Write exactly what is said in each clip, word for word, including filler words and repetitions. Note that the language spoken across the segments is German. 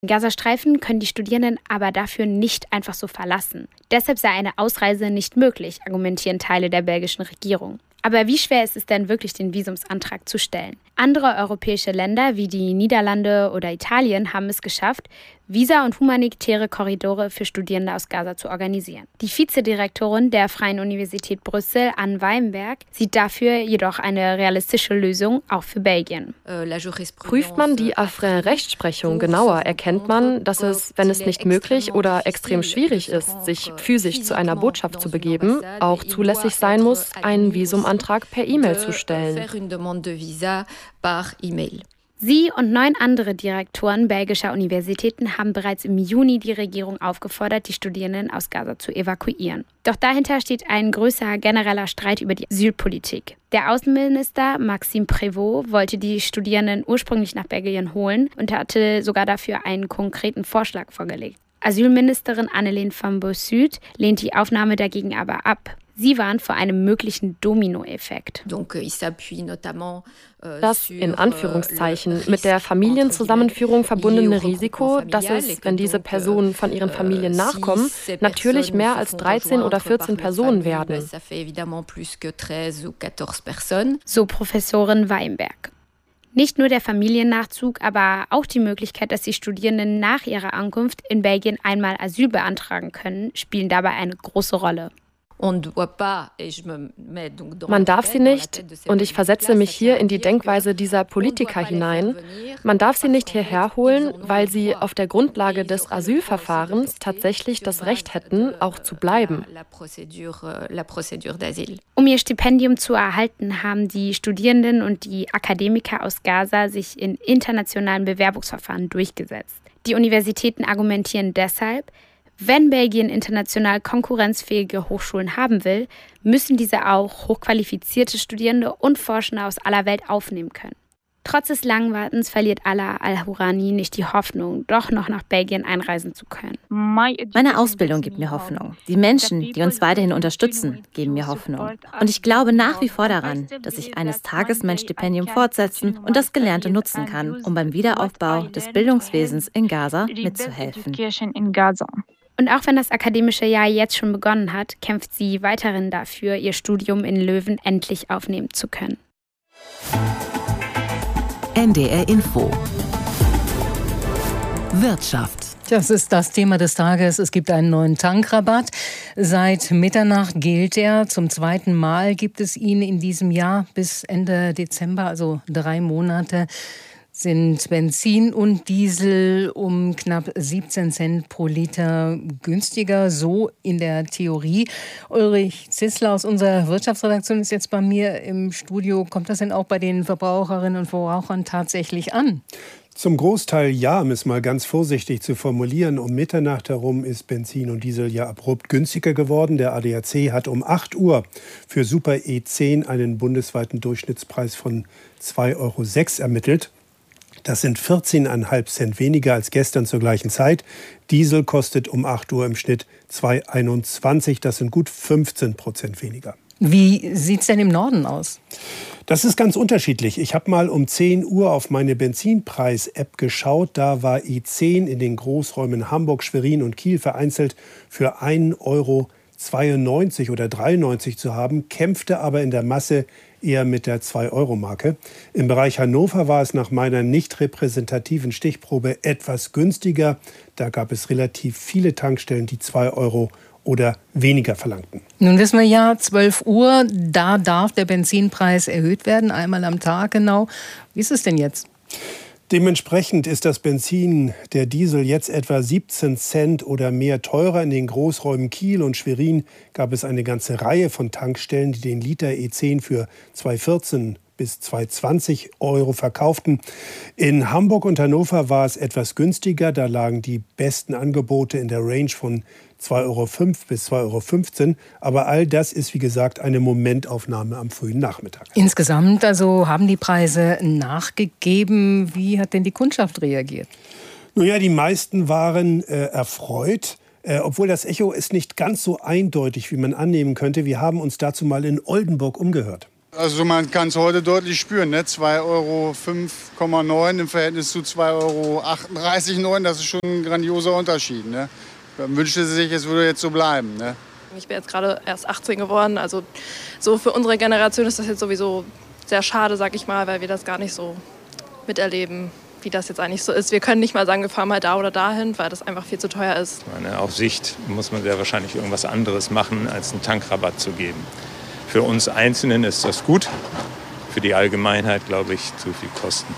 Den Gazastreifen können die Studierenden aber dafür nicht einfach so verlassen. Deshalb sei eine Ausreise nicht möglich, argumentieren Teile der belgischen Regierung. Aber wie schwer ist es denn wirklich, den Visumsantrag zu stellen? Andere europäische Länder wie die Niederlande oder Italien haben es geschafft, Visa- und humanitäre Korridore für Studierende aus Gaza zu organisieren. Die Vizedirektorin der Freien Universität Brüssel, Anne Weinberg, sieht dafür jedoch eine realistische Lösung auch für Belgien. Prüft man die Afrin-Rechtsprechung genauer, erkennt man, dass es, wenn es nicht möglich oder extrem schwierig ist, sich physisch zu einer Botschaft zu begeben, auch zulässig sein muss, einen Visumantrag per E-Mail zu stellen. Sie und neun andere Direktoren belgischer Universitäten haben bereits im Juni die Regierung aufgefordert, die Studierenden aus Gaza zu evakuieren. Doch dahinter steht ein größerer genereller Streit über die Asylpolitik. Der Außenminister Maxime Prévost wollte die Studierenden ursprünglich nach Belgien holen und hatte sogar dafür einen konkreten Vorschlag vorgelegt. Asylministerin Anneleen van Bossut lehnt die Aufnahme dagegen aber ab. Sie warnt vor einem möglichen Dominoeffekt. Das in Anführungszeichen mit der Familienzusammenführung verbundene Risiko, dass es, wenn diese Personen von ihren Familien nachkommen, natürlich mehr als dreizehn oder vierzehn Personen werden. So Professorin Weinberg. Nicht nur der Familiennachzug, aber auch die Möglichkeit, dass die Studierenden nach ihrer Ankunft in Belgien einmal Asyl beantragen können, spielen dabei eine große Rolle. Man darf sie nicht, und ich versetze mich hier in die Denkweise dieser Politiker hinein, man darf sie nicht hierher holen, weil sie auf der Grundlage des Asylverfahrens tatsächlich das Recht hätten, auch zu bleiben. Um ihr Stipendium zu erhalten, haben die Studierenden und die Akademiker aus Gaza sich in internationalen Bewerbungsverfahren durchgesetzt. Die Universitäten argumentieren deshalb, wenn Belgien international konkurrenzfähige Hochschulen haben will, müssen diese auch hochqualifizierte Studierende und Forschende aus aller Welt aufnehmen können. Trotz des langen Wartens verliert Ala Al-Hourani nicht die Hoffnung, doch noch nach Belgien einreisen zu können. Meine Ausbildung gibt mir Hoffnung. Die Menschen, die uns weiterhin unterstützen, geben mir Hoffnung. Und ich glaube nach wie vor daran, dass ich eines Tages mein Stipendium fortsetzen und das Gelernte nutzen kann, um beim Wiederaufbau des Bildungswesens in Gaza mitzuhelfen. Und auch wenn das akademische Jahr jetzt schon begonnen hat, kämpft sie weiterhin dafür, ihr Studium in Löwen endlich aufnehmen zu können. N D R Info Wirtschaft. Das ist das Thema des Tages. Es gibt einen neuen Tankrabatt. Seit Mitternacht gilt er. Zum zweiten Mal gibt es ihn in diesem Jahr bis Ende Dezember, also drei Monate. Sind Benzin und Diesel um knapp siebzehn Cent pro Liter günstiger, so in der Theorie. Ulrich Zissler aus unserer Wirtschaftsredaktion ist jetzt bei mir im Studio. Kommt das denn auch bei den Verbraucherinnen und Verbrauchern tatsächlich an? Zum Großteil ja, um es mal ganz vorsichtig zu formulieren. Um Mitternacht herum ist Benzin und Diesel ja abrupt günstiger geworden. Der A D A C hat um acht Uhr für Super E zehn einen bundesweiten Durchschnittspreis von zwei Euro sechs ermittelt. Das sind vierzehn Komma fünf Cent weniger als gestern zur gleichen Zeit. Diesel kostet um acht Uhr im Schnitt zwei Euro einundzwanzig. Das sind gut fünfzehn Prozent weniger. Wie sieht es denn im Norden aus? Das ist ganz unterschiedlich. Ich habe mal um zehn Uhr auf meine Benzinpreis-App geschaut. Da war E zehn in den Großräumen Hamburg, Schwerin und Kiel vereinzelt für ein Euro zweiundneunzig oder dreiundneunzig zu haben, kämpfte aber in der Masse eher mit der zwei Euro Marke. Im Bereich Hannover war es nach meiner nicht repräsentativen Stichprobe etwas günstiger. Da gab es relativ viele Tankstellen, die zwei Euro oder weniger verlangten. Nun wissen wir ja, zwölf Uhr, da darf der Benzinpreis erhöht werden, einmal am Tag genau. Wie ist es denn jetzt? Dementsprechend ist das Benzin, der Diesel, jetzt etwa siebzehn Cent oder mehr teurer. In den Großräumen Kiel und Schwerin gab es eine ganze Reihe von Tankstellen, die den Liter E zehn für zwei Euro vierzehn bis zwei Euro zwanzig Euro verkauften. In Hamburg und Hannover war es etwas günstiger. Da lagen die besten Angebote in der Range von zwei Euro fünf bis zwei Euro fünfzehn. Aber all das ist, wie gesagt, eine Momentaufnahme am frühen Nachmittag. Insgesamt also haben die Preise nachgegeben. Wie hat denn die Kundschaft reagiert? Nun ja, die meisten waren äh, erfreut. Äh, obwohl das Echo ist nicht ganz so eindeutig, wie man annehmen könnte. Wir haben uns dazu mal in Oldenburg umgehört. Also man kann es heute deutlich spüren, ne? zwei Euro fünf Komma neun im Verhältnis zu zwei Euro achtunddreißig Komma neun, das ist schon ein grandioser Unterschied. Ne? Man wünschte sich, es würde jetzt so bleiben. Ne? Ich bin jetzt gerade erst achtzehn geworden, also so für unsere Generation ist das jetzt sowieso sehr schade, sag ich mal, weil wir das gar nicht so miterleben, wie das jetzt eigentlich so ist. Wir können nicht mal sagen, wir fahren mal da oder dahin, weil das einfach viel zu teuer ist. Ich meine, auf Sicht muss man sehr wahrscheinlich irgendwas anderes machen, als einen Tankrabatt zu geben. Für uns Einzelnen ist das gut, für die Allgemeinheit, glaube ich, zu viel Kosten.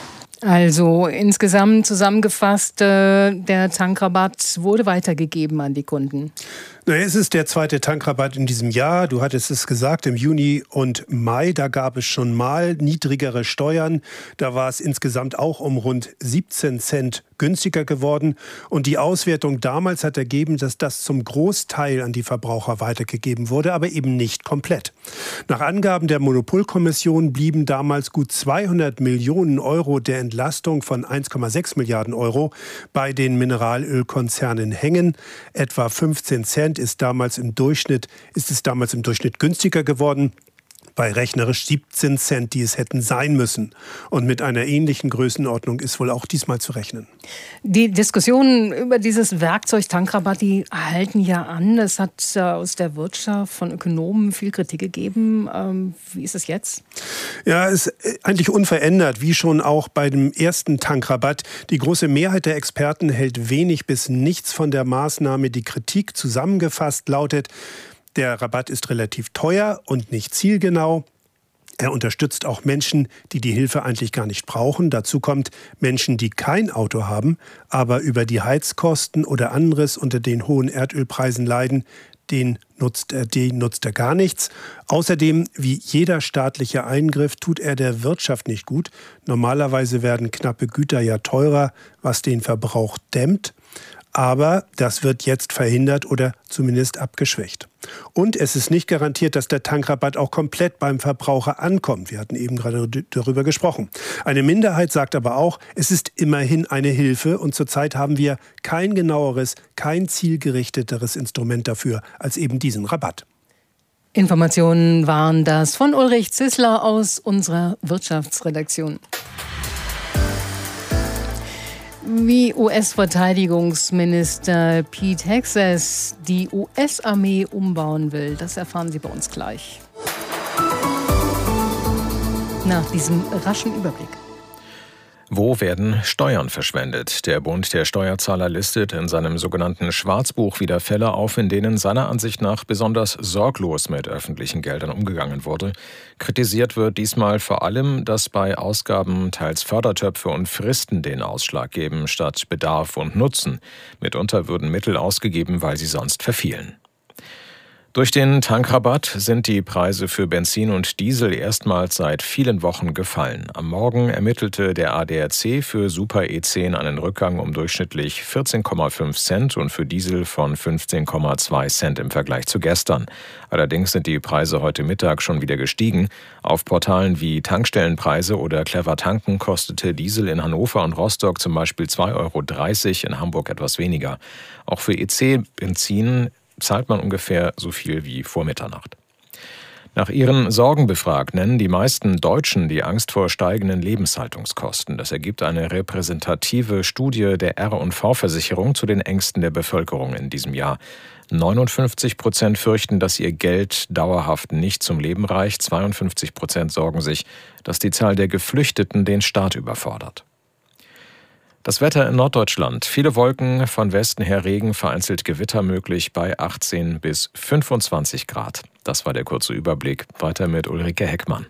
Also insgesamt zusammengefasst, äh, der Tankrabatt wurde weitergegeben an die Kunden. Naja, es ist der zweite Tankrabatt in diesem Jahr. Du hattest es gesagt, im Juni und Mai, da gab es schon mal niedrigere Steuern. Da war es insgesamt auch um rund siebzehn Cent günstiger geworden. Und die Auswertung damals hat ergeben, dass das zum Großteil an die Verbraucher weitergegeben wurde, aber eben nicht komplett. Nach Angaben der Monopolkommission blieben damals gut zweihundert Millionen Euro der Entlastung von eins Komma sechs Milliarden Euro bei den Mineralölkonzernen hängen. Etwa fünfzehn Cent ist damals im Durchschnitt, ist es damals im Durchschnitt günstiger geworden. Bei rechnerisch siebzehn Cent, die es hätten sein müssen. Und mit einer ähnlichen Größenordnung ist wohl auch diesmal zu rechnen. Die Diskussionen über dieses Werkzeug Tankrabatt, die halten ja an. Es hat äh, aus der Wirtschaft von Ökonomen viel Kritik gegeben. Ähm, wie ist es jetzt? Ja, es ist eigentlich unverändert, wie schon auch bei dem ersten Tankrabatt. Die große Mehrheit der Experten hält wenig bis nichts von der Maßnahme. Die Kritik zusammengefasst lautet: Der Rabatt ist relativ teuer und nicht zielgenau. Er unterstützt auch Menschen, die die Hilfe eigentlich gar nicht brauchen. Dazu kommt Menschen, die kein Auto haben, aber über die Heizkosten oder anderes unter den hohen Erdölpreisen leiden. Den nutzt er, den nutzt er gar nichts. Außerdem, wie jeder staatliche Eingriff, tut er der Wirtschaft nicht gut. Normalerweise werden knappe Güter ja teurer, was den Verbrauch dämmt. Aber das wird jetzt verhindert oder zumindest abgeschwächt. Und es ist nicht garantiert, dass der Tankrabatt auch komplett beim Verbraucher ankommt. Wir hatten eben gerade darüber gesprochen. Eine Minderheit sagt aber auch, es ist immerhin eine Hilfe. Und zurzeit haben wir kein genaueres, kein zielgerichteteres Instrument dafür als eben diesen Rabatt. Informationen waren das von Ulrich Zissler aus unserer Wirtschaftsredaktion. Wie U S-Verteidigungsminister Pete Hegseth die U S-Armee umbauen will, das erfahren Sie bei uns gleich. Nach diesem raschen Überblick. Wo werden Steuern verschwendet? Der Bund der Steuerzahler listet in seinem sogenannten Schwarzbuch wieder Fälle auf, in denen seiner Ansicht nach besonders sorglos mit öffentlichen Geldern umgegangen wurde. Kritisiert wird diesmal vor allem, dass bei Ausgaben teils Fördertöpfe und Fristen den Ausschlag geben, statt Bedarf und Nutzen. Mitunter würden Mittel ausgegeben, weil sie sonst verfielen. Durch den Tankrabatt sind die Preise für Benzin und Diesel erstmals seit vielen Wochen gefallen. Am Morgen ermittelte der A D A C für Super E zehn einen Rückgang um durchschnittlich vierzehn Komma fünf Cent und für Diesel von fünfzehn Komma zwei Cent im Vergleich zu gestern. Allerdings sind die Preise heute Mittag schon wieder gestiegen. Auf Portalen wie Tankstellenpreise oder Clever Tanken kostete Diesel in Hannover und Rostock zum Beispiel zwei Euro dreißig, in Hamburg etwas weniger. Auch für E C-Benzin zahlt man ungefähr so viel wie vor Mitternacht. Nach ihren Sorgen befragt, nennen die meisten Deutschen die Angst vor steigenden Lebenshaltungskosten. Das ergibt eine repräsentative Studie der R und V-Versicherung zu den Ängsten der Bevölkerung in diesem Jahr. neunundfünfzig Prozent fürchten, dass ihr Geld dauerhaft nicht zum Leben reicht. zweiundfünfzig Prozent sorgen sich, dass die Zahl der Geflüchteten den Staat überfordert. Das Wetter in Norddeutschland. Viele Wolken, von Westen her Regen, vereinzelt Gewitter möglich bei achtzehn bis fünfundzwanzig Grad. Das war der kurze Überblick. Weiter mit Ulrike Heckmann.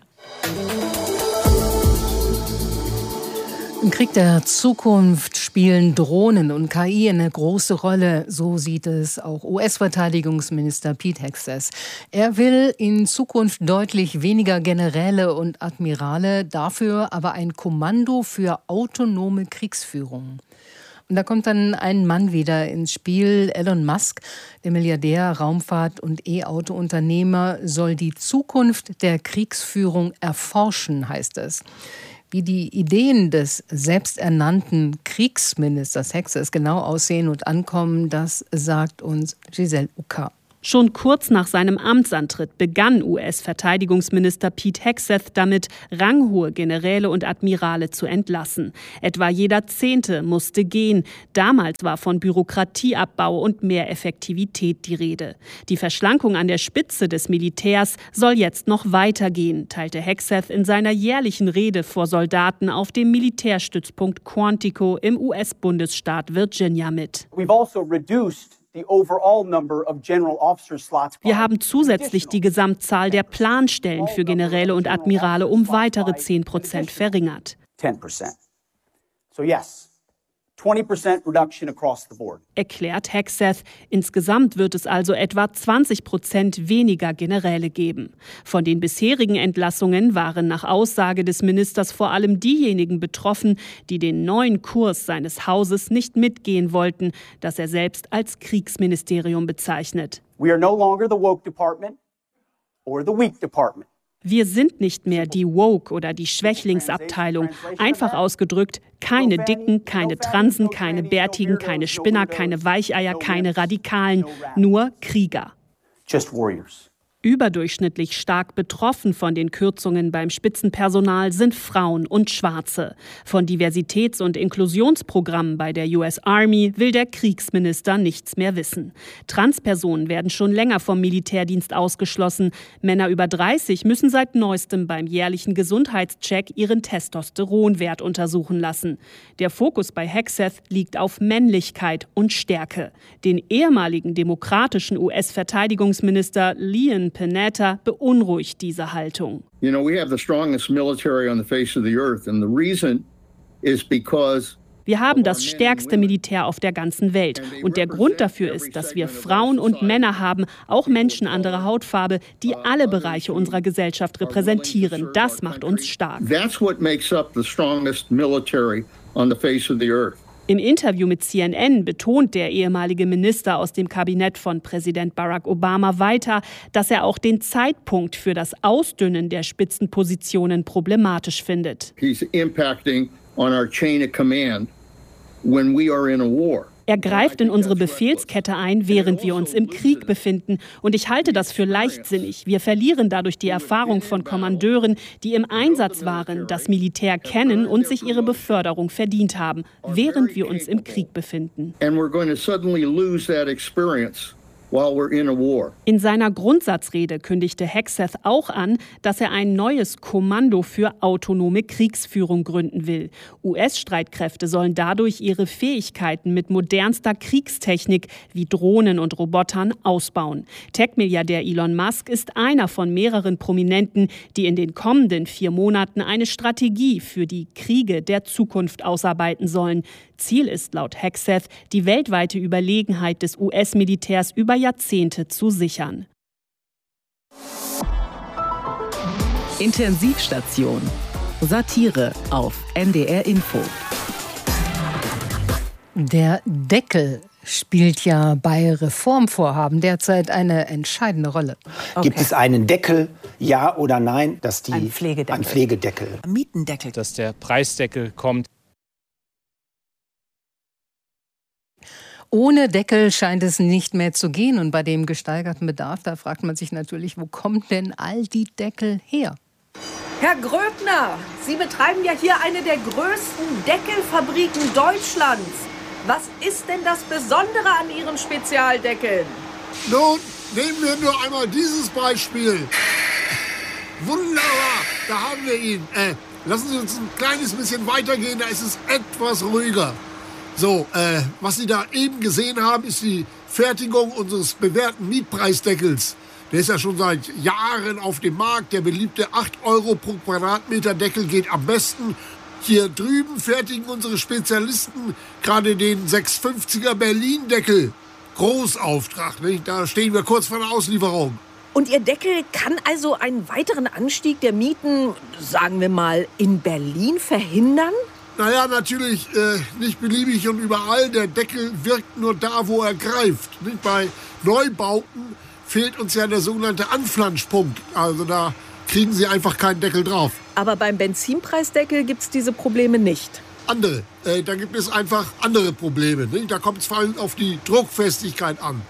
Im Krieg der Zukunft spielen Drohnen und K I eine große Rolle. So sieht es auch U S-Verteidigungsminister Pete Hegseth. Er will in Zukunft deutlich weniger Generäle und Admirale, dafür aber ein Kommando für autonome Kriegsführung. Und da kommt dann ein Mann wieder ins Spiel. Elon Musk, der Milliardär, Raumfahrt- und E-Auto-Unternehmer, soll die Zukunft der Kriegsführung erforschen, heißt es. Wie die Ideen des selbsternannten Kriegsministers Hegseth genau aussehen und ankommen, das sagt uns Giselle Ucker. Schon kurz nach seinem Amtsantritt begann U S-Verteidigungsminister Pete Hegseth damit, ranghohe Generäle und Admirale zu entlassen. Etwa jeder Zehnte musste gehen. Damals war von Bürokratieabbau und mehr Effektivität die Rede. Die Verschlankung an der Spitze des Militärs soll jetzt noch weitergehen, teilte Hegseth in seiner jährlichen Rede vor Soldaten auf dem Militärstützpunkt Quantico im U S-Bundesstaat Virginia mit. We've also reduced Wir haben zusätzlich die Gesamtzahl der Planstellen für Generäle und Admirale um weitere zehn Prozent verringert. So yes, twenty percent reduction across the board. Erklärt Hegseth. Insgesamt wird es also etwa zwanzig Prozent weniger Generäle geben. Von den bisherigen Entlassungen waren nach Aussage des Ministers vor allem diejenigen betroffen, die den neuen Kurs seines Hauses nicht mitgehen wollten, das er selbst als Kriegsministerium bezeichnet. We are no longer the woke department or the weak department. Wir sind nicht mehr die Woke- oder die Schwächlingsabteilung. Einfach ausgedrückt, keine Dicken, keine Transen, keine Bärtigen, keine Spinner, keine Weicheier, keine Radikalen, nur Krieger. Just warriors. Überdurchschnittlich stark betroffen von den Kürzungen beim Spitzenpersonal sind Frauen und Schwarze. Von Diversitäts- und Inklusionsprogrammen bei der U S Army will der Kriegsminister nichts mehr wissen. Transpersonen werden schon länger vom Militärdienst ausgeschlossen. Männer über dreißig müssen seit neuestem beim jährlichen Gesundheitscheck ihren Testosteronwert untersuchen lassen. Der Fokus bei Hegseth liegt auf Männlichkeit und Stärke. Den ehemaligen demokratischen U S-Verteidigungsminister Leon Panetta beunruhigt diese Haltung. You know, we have the strongest military on the face of the earth, and the reason is because Wir haben das stärkste Militär auf der ganzen Welt. Und der Grund dafür ist, dass wir Frauen und Männer haben, auch Menschen anderer Hautfarbe, die alle Bereiche unserer Gesellschaft repräsentieren. Das macht uns stark. That's what makes up the strongest military on the face of the earth. Im Interview mit C N N betont der ehemalige Minister aus dem Kabinett von Präsident Barack Obama weiter, dass er auch den Zeitpunkt für das Ausdünnen der Spitzenpositionen problematisch findet. He's impacting on our chain of command when we are in a war. Er greift in unsere Befehlskette ein, während wir uns im Krieg befinden. Und ich halte das für leichtsinnig. Wir verlieren dadurch die Erfahrung von Kommandeuren, die im Einsatz waren, das Militär kennen und sich ihre Beförderung verdient haben, während wir uns im Krieg befinden. And we're going to suddenly lose that experience while we're in a war. In seiner Grundsatzrede kündigte Hegseth auch an, dass er ein neues Kommando für autonome Kriegsführung gründen will. U S-Streitkräfte sollen dadurch ihre Fähigkeiten mit modernster Kriegstechnik wie Drohnen und Robotern ausbauen. Tech-Milliardär Elon Musk ist einer von mehreren Prominenten, die in den kommenden vier Monaten eine Strategie für die Kriege der Zukunft ausarbeiten sollen. Ziel ist laut Hegseth, die weltweite Überlegenheit des U S-Militärs über Jahrzehnte zu sichern. Intensivstation. Satire auf N D R Info. Der Deckel spielt ja bei Reformvorhaben derzeit eine entscheidende Rolle. Okay. Gibt es einen Deckel, ja oder nein? Dass die, ein Pflegedeckel. Ein Pflegedeckel. Mietendeckel. Dass der Preisdeckel kommt. Ohne Deckel scheint es nicht mehr zu gehen. Und bei dem gesteigerten Bedarf, da fragt man sich natürlich, wo kommen denn all die Deckel her? Herr Gröbner, Sie betreiben ja hier eine der größten Deckelfabriken Deutschlands. Was ist denn das Besondere an Ihren Spezialdeckeln? Nun, nehmen wir nur einmal dieses Beispiel. Wunderbar, da haben wir ihn. Äh, lassen Sie uns ein kleines bisschen weitergehen, da ist es etwas ruhiger. So, äh, was Sie da eben gesehen haben, ist die Fertigung unseres bewährten Mietpreisdeckels. Der ist ja schon seit Jahren auf dem Markt. Der beliebte acht Euro pro Quadratmeter Deckel geht am besten. Hier drüben fertigen unsere Spezialisten gerade den sechshundertfünfziger Berlin-Deckel. Großauftrag, nicht? Da stehen wir kurz vor der Auslieferung. Und Ihr Deckel kann also einen weiteren Anstieg der Mieten, sagen wir mal, in Berlin verhindern? Naja, natürlich äh, nicht beliebig und überall. Der Deckel wirkt nur da, wo er greift. Nicht? Bei Neubauten fehlt uns ja der sogenannte Anflanschpunkt. Also da kriegen Sie einfach keinen Deckel drauf. Aber beim Benzinpreisdeckel gibt es diese Probleme nicht. Andere. Äh, da gibt es einfach andere Probleme. Nicht? Da kommt es vor allem auf die Druckfestigkeit an.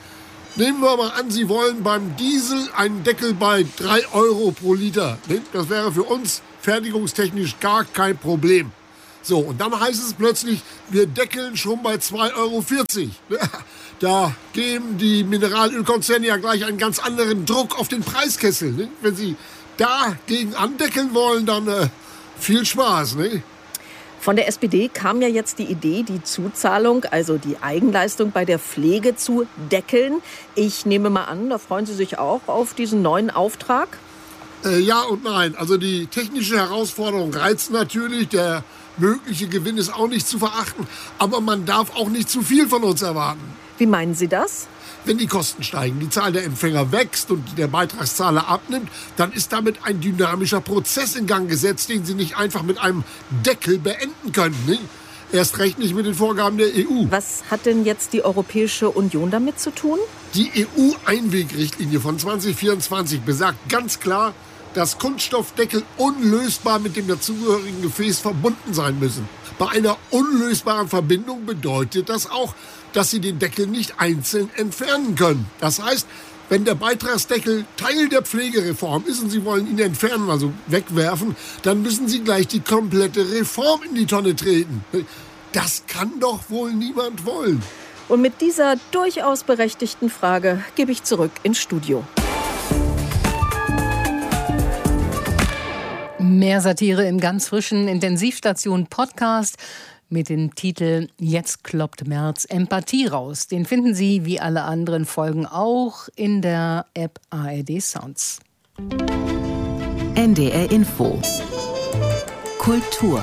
Nehmen wir mal an, Sie wollen beim Diesel einen Deckel bei drei Euro pro Liter. Das wäre für uns fertigungstechnisch gar kein Problem. So, und dann heißt es plötzlich, wir deckeln schon bei zwei Euro vierzig. Da geben die Mineralölkonzerne ja gleich einen ganz anderen Druck auf den Preiskessel. Ne? Wenn Sie dagegen andeckeln wollen, dann äh, viel Spaß. Ne? Von der S P D kam ja jetzt die Idee, die Zuzahlung, also die Eigenleistung bei der Pflege zu deckeln. Ich nehme mal an, da freuen Sie sich auch auf diesen neuen Auftrag? Äh, ja und nein. Also die technische Herausforderung reizt natürlich. Der mögliche Gewinn ist auch nicht zu verachten. Aber man darf auch nicht zu viel von uns erwarten. Wie meinen Sie das? Wenn die Kosten steigen, die Zahl der Empfänger wächst und der Beitragszahler abnimmt, dann ist damit ein dynamischer Prozess in Gang gesetzt, den Sie nicht einfach mit einem Deckel beenden können. Ne? Erst recht nicht mit den Vorgaben der E U. Was hat denn jetzt die Europäische Union damit zu tun? Die E U-Einwegrichtlinie von zwanzig vierundzwanzig besagt ganz klar, dass Kunststoffdeckel unlösbar mit dem dazugehörigen Gefäß verbunden sein müssen. Bei einer unlösbaren Verbindung bedeutet das auch, dass Sie den Deckel nicht einzeln entfernen können. Das heißt, wenn der Beitragsdeckel Teil der Pflegereform ist und Sie wollen ihn entfernen, also wegwerfen, dann müssen Sie gleich die komplette Reform in die Tonne treten. Das kann doch wohl niemand wollen. Und mit dieser durchaus berechtigten Frage gebe ich zurück ins Studio. Mehr Satire im ganz frischen Intensivstation-Podcast mit dem Titel Jetzt kloppt Merz Empathie raus. Den finden Sie wie alle anderen Folgen auch in der App A R D Sounds. N D R Info Kultur.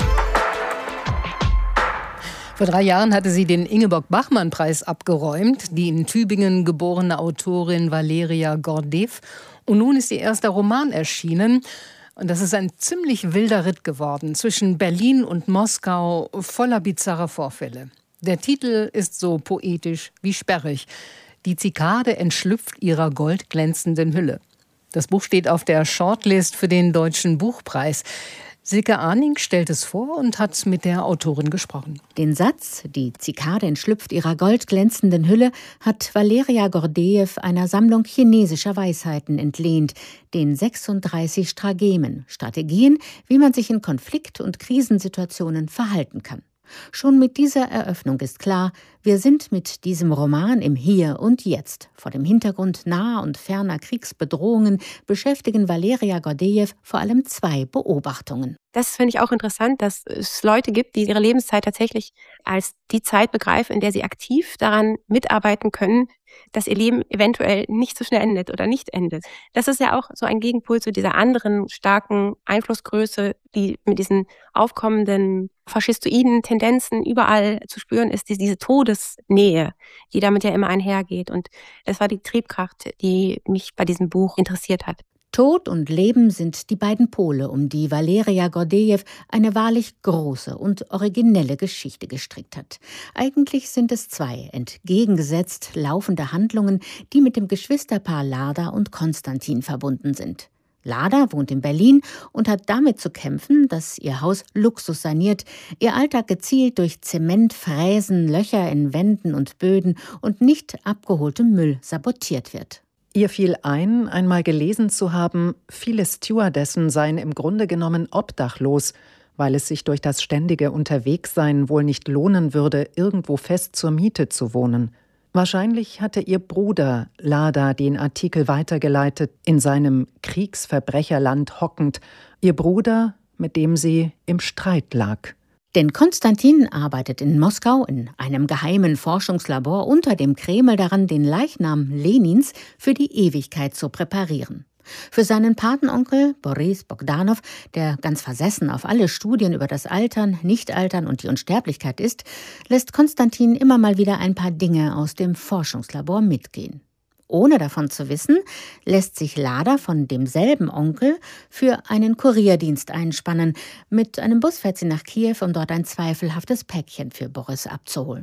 Vor drei Jahren hatte sie den Ingeborg-Bachmann-Preis abgeräumt, die in Tübingen geborene Autorin Valeria Gordeev. Und nun ist ihr erster Roman erschienen. Und das ist ein ziemlich wilder Ritt geworden zwischen Berlin und Moskau, voller bizarrer Vorfälle. Der Titel ist so poetisch wie sperrig. Die Zikade entschlüpft ihrer goldglänzenden Hülle. Das Buch steht auf der Shortlist für den Deutschen Buchpreis. Silke Arning stellt es vor und hat mit der Autorin gesprochen. Den Satz, die Zikade entschlüpft ihrer goldglänzenden Hülle, hat Valeria Gordeev einer Sammlung chinesischer Weisheiten entlehnt, den sechsunddreißig Stragemen, Strategien, wie man sich in Konflikt- und Krisensituationen verhalten kann. Schon mit dieser Eröffnung ist klar, wir sind mit diesem Roman im Hier und Jetzt. Vor dem Hintergrund naher und ferner Kriegsbedrohungen beschäftigen Valeria Gordeev vor allem zwei Beobachtungen. Das finde ich auch interessant, dass es Leute gibt, die ihre Lebenszeit tatsächlich als die Zeit begreifen, in der sie aktiv daran mitarbeiten können, dass ihr Leben eventuell nicht so schnell endet oder nicht endet. Das ist ja auch so ein Gegenpol zu dieser anderen starken Einflussgröße, die mit diesen aufkommenden faschistoiden Tendenzen überall zu spüren ist, diese Todesnähe, die damit ja immer einhergeht. Und das war die Triebkraft, die mich bei diesem Buch interessiert hat. Tod und Leben sind die beiden Pole, um die Valeria Gordeev eine wahrlich große und originelle Geschichte gestrickt hat. Eigentlich sind es zwei entgegengesetzt laufende Handlungen, die mit dem Geschwisterpaar Lada und Konstantin verbunden sind. Lada wohnt in Berlin und hat damit zu kämpfen, dass ihr Haus Luxus saniert, ihr Alltag gezielt durch Zement, Fräsen, Löcher in Wänden und Böden und nicht abgeholtem Müll sabotiert wird. Ihr fiel ein, einmal gelesen zu haben, viele Stewardessen seien im Grunde genommen obdachlos, weil es sich durch das ständige Unterwegssein wohl nicht lohnen würde, irgendwo fest zur Miete zu wohnen. Wahrscheinlich hatte ihr Bruder Lada den Artikel weitergeleitet, in seinem Kriegsverbrecherland hockend, ihr Bruder, mit dem sie im Streit lag. Denn Konstantin arbeitet in Moskau in einem geheimen Forschungslabor unter dem Kreml daran, den Leichnam Lenins für die Ewigkeit zu präparieren. Für seinen Patenonkel Boris Bogdanow, der ganz versessen auf alle Studien über das Altern, Nichtaltern und die Unsterblichkeit ist, lässt Konstantin immer mal wieder ein paar Dinge aus dem Forschungslabor mitgehen. Ohne davon zu wissen, lässt sich Lada von demselben Onkel für einen Kurierdienst einspannen. Mit einem Bus fährt sie nach Kiew, um dort ein zweifelhaftes Päckchen für Boris abzuholen.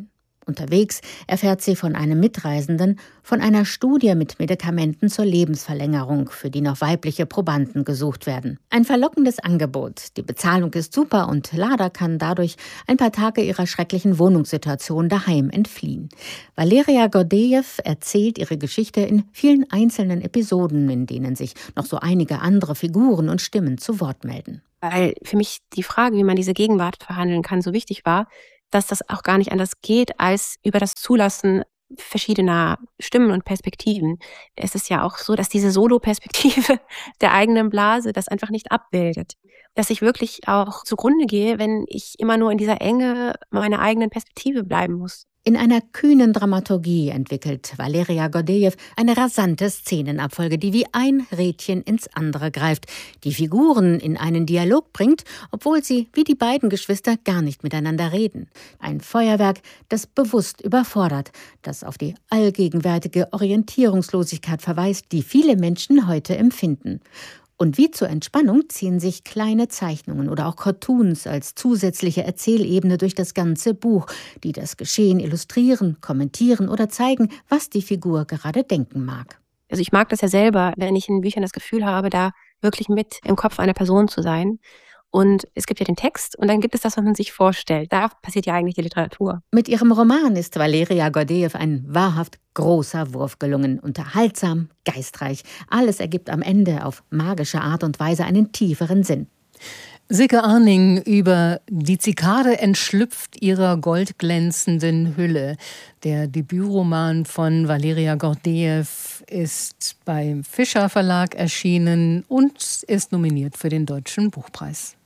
Unterwegs erfährt sie von einem Mitreisenden, von einer Studie mit Medikamenten zur Lebensverlängerung, für die noch weibliche Probanden gesucht werden. Ein verlockendes Angebot. Die Bezahlung ist super und Lada kann dadurch ein paar Tage ihrer schrecklichen Wohnungssituation daheim entfliehen. Valeria Gordejew erzählt ihre Geschichte in vielen einzelnen Episoden, in denen sich noch so einige andere Figuren und Stimmen zu Wort melden. Weil für mich die Frage, wie man diese Gegenwart verhandeln kann, so wichtig war, dass das auch gar nicht anders geht, als über das Zulassen verschiedener Stimmen und Perspektiven. Es ist ja auch so, dass diese Solo-Perspektive der eigenen Blase das einfach nicht abbildet. Dass ich wirklich auch zugrunde gehe, wenn ich immer nur in dieser Enge meiner eigenen Perspektive bleiben muss. In einer kühnen Dramaturgie entwickelt Valeria Gordejew eine rasante Szenenabfolge, die wie ein Rädchen ins andere greift, die Figuren in einen Dialog bringt, obwohl sie, wie die beiden Geschwister, gar nicht miteinander reden. Ein Feuerwerk, das bewusst überfordert, das auf die allgegenwärtige Orientierungslosigkeit verweist, die viele Menschen heute empfinden. Und wie zur Entspannung ziehen sich kleine Zeichnungen oder auch Cartoons als zusätzliche Erzählebene durch das ganze Buch, die das Geschehen illustrieren, kommentieren oder zeigen, was die Figur gerade denken mag. Also ich mag das ja selber, wenn ich in Büchern das Gefühl habe, da wirklich mit im Kopf einer Person zu sein. Und es gibt ja den Text und dann gibt es das, was man sich vorstellt. Da passiert ja eigentlich die Literatur. Mit ihrem Roman ist Valeria Gordejew ein wahrhaft großer Wurf gelungen. Unterhaltsam, geistreich. Alles ergibt am Ende auf magische Art und Weise einen tieferen Sinn. Silke Arning über Die Zikade entschlüpft ihrer goldglänzenden Hülle. Der Debütroman von Valeria Gordejew ist beim Fischer Verlag erschienen und ist nominiert für den Deutschen Buchpreis.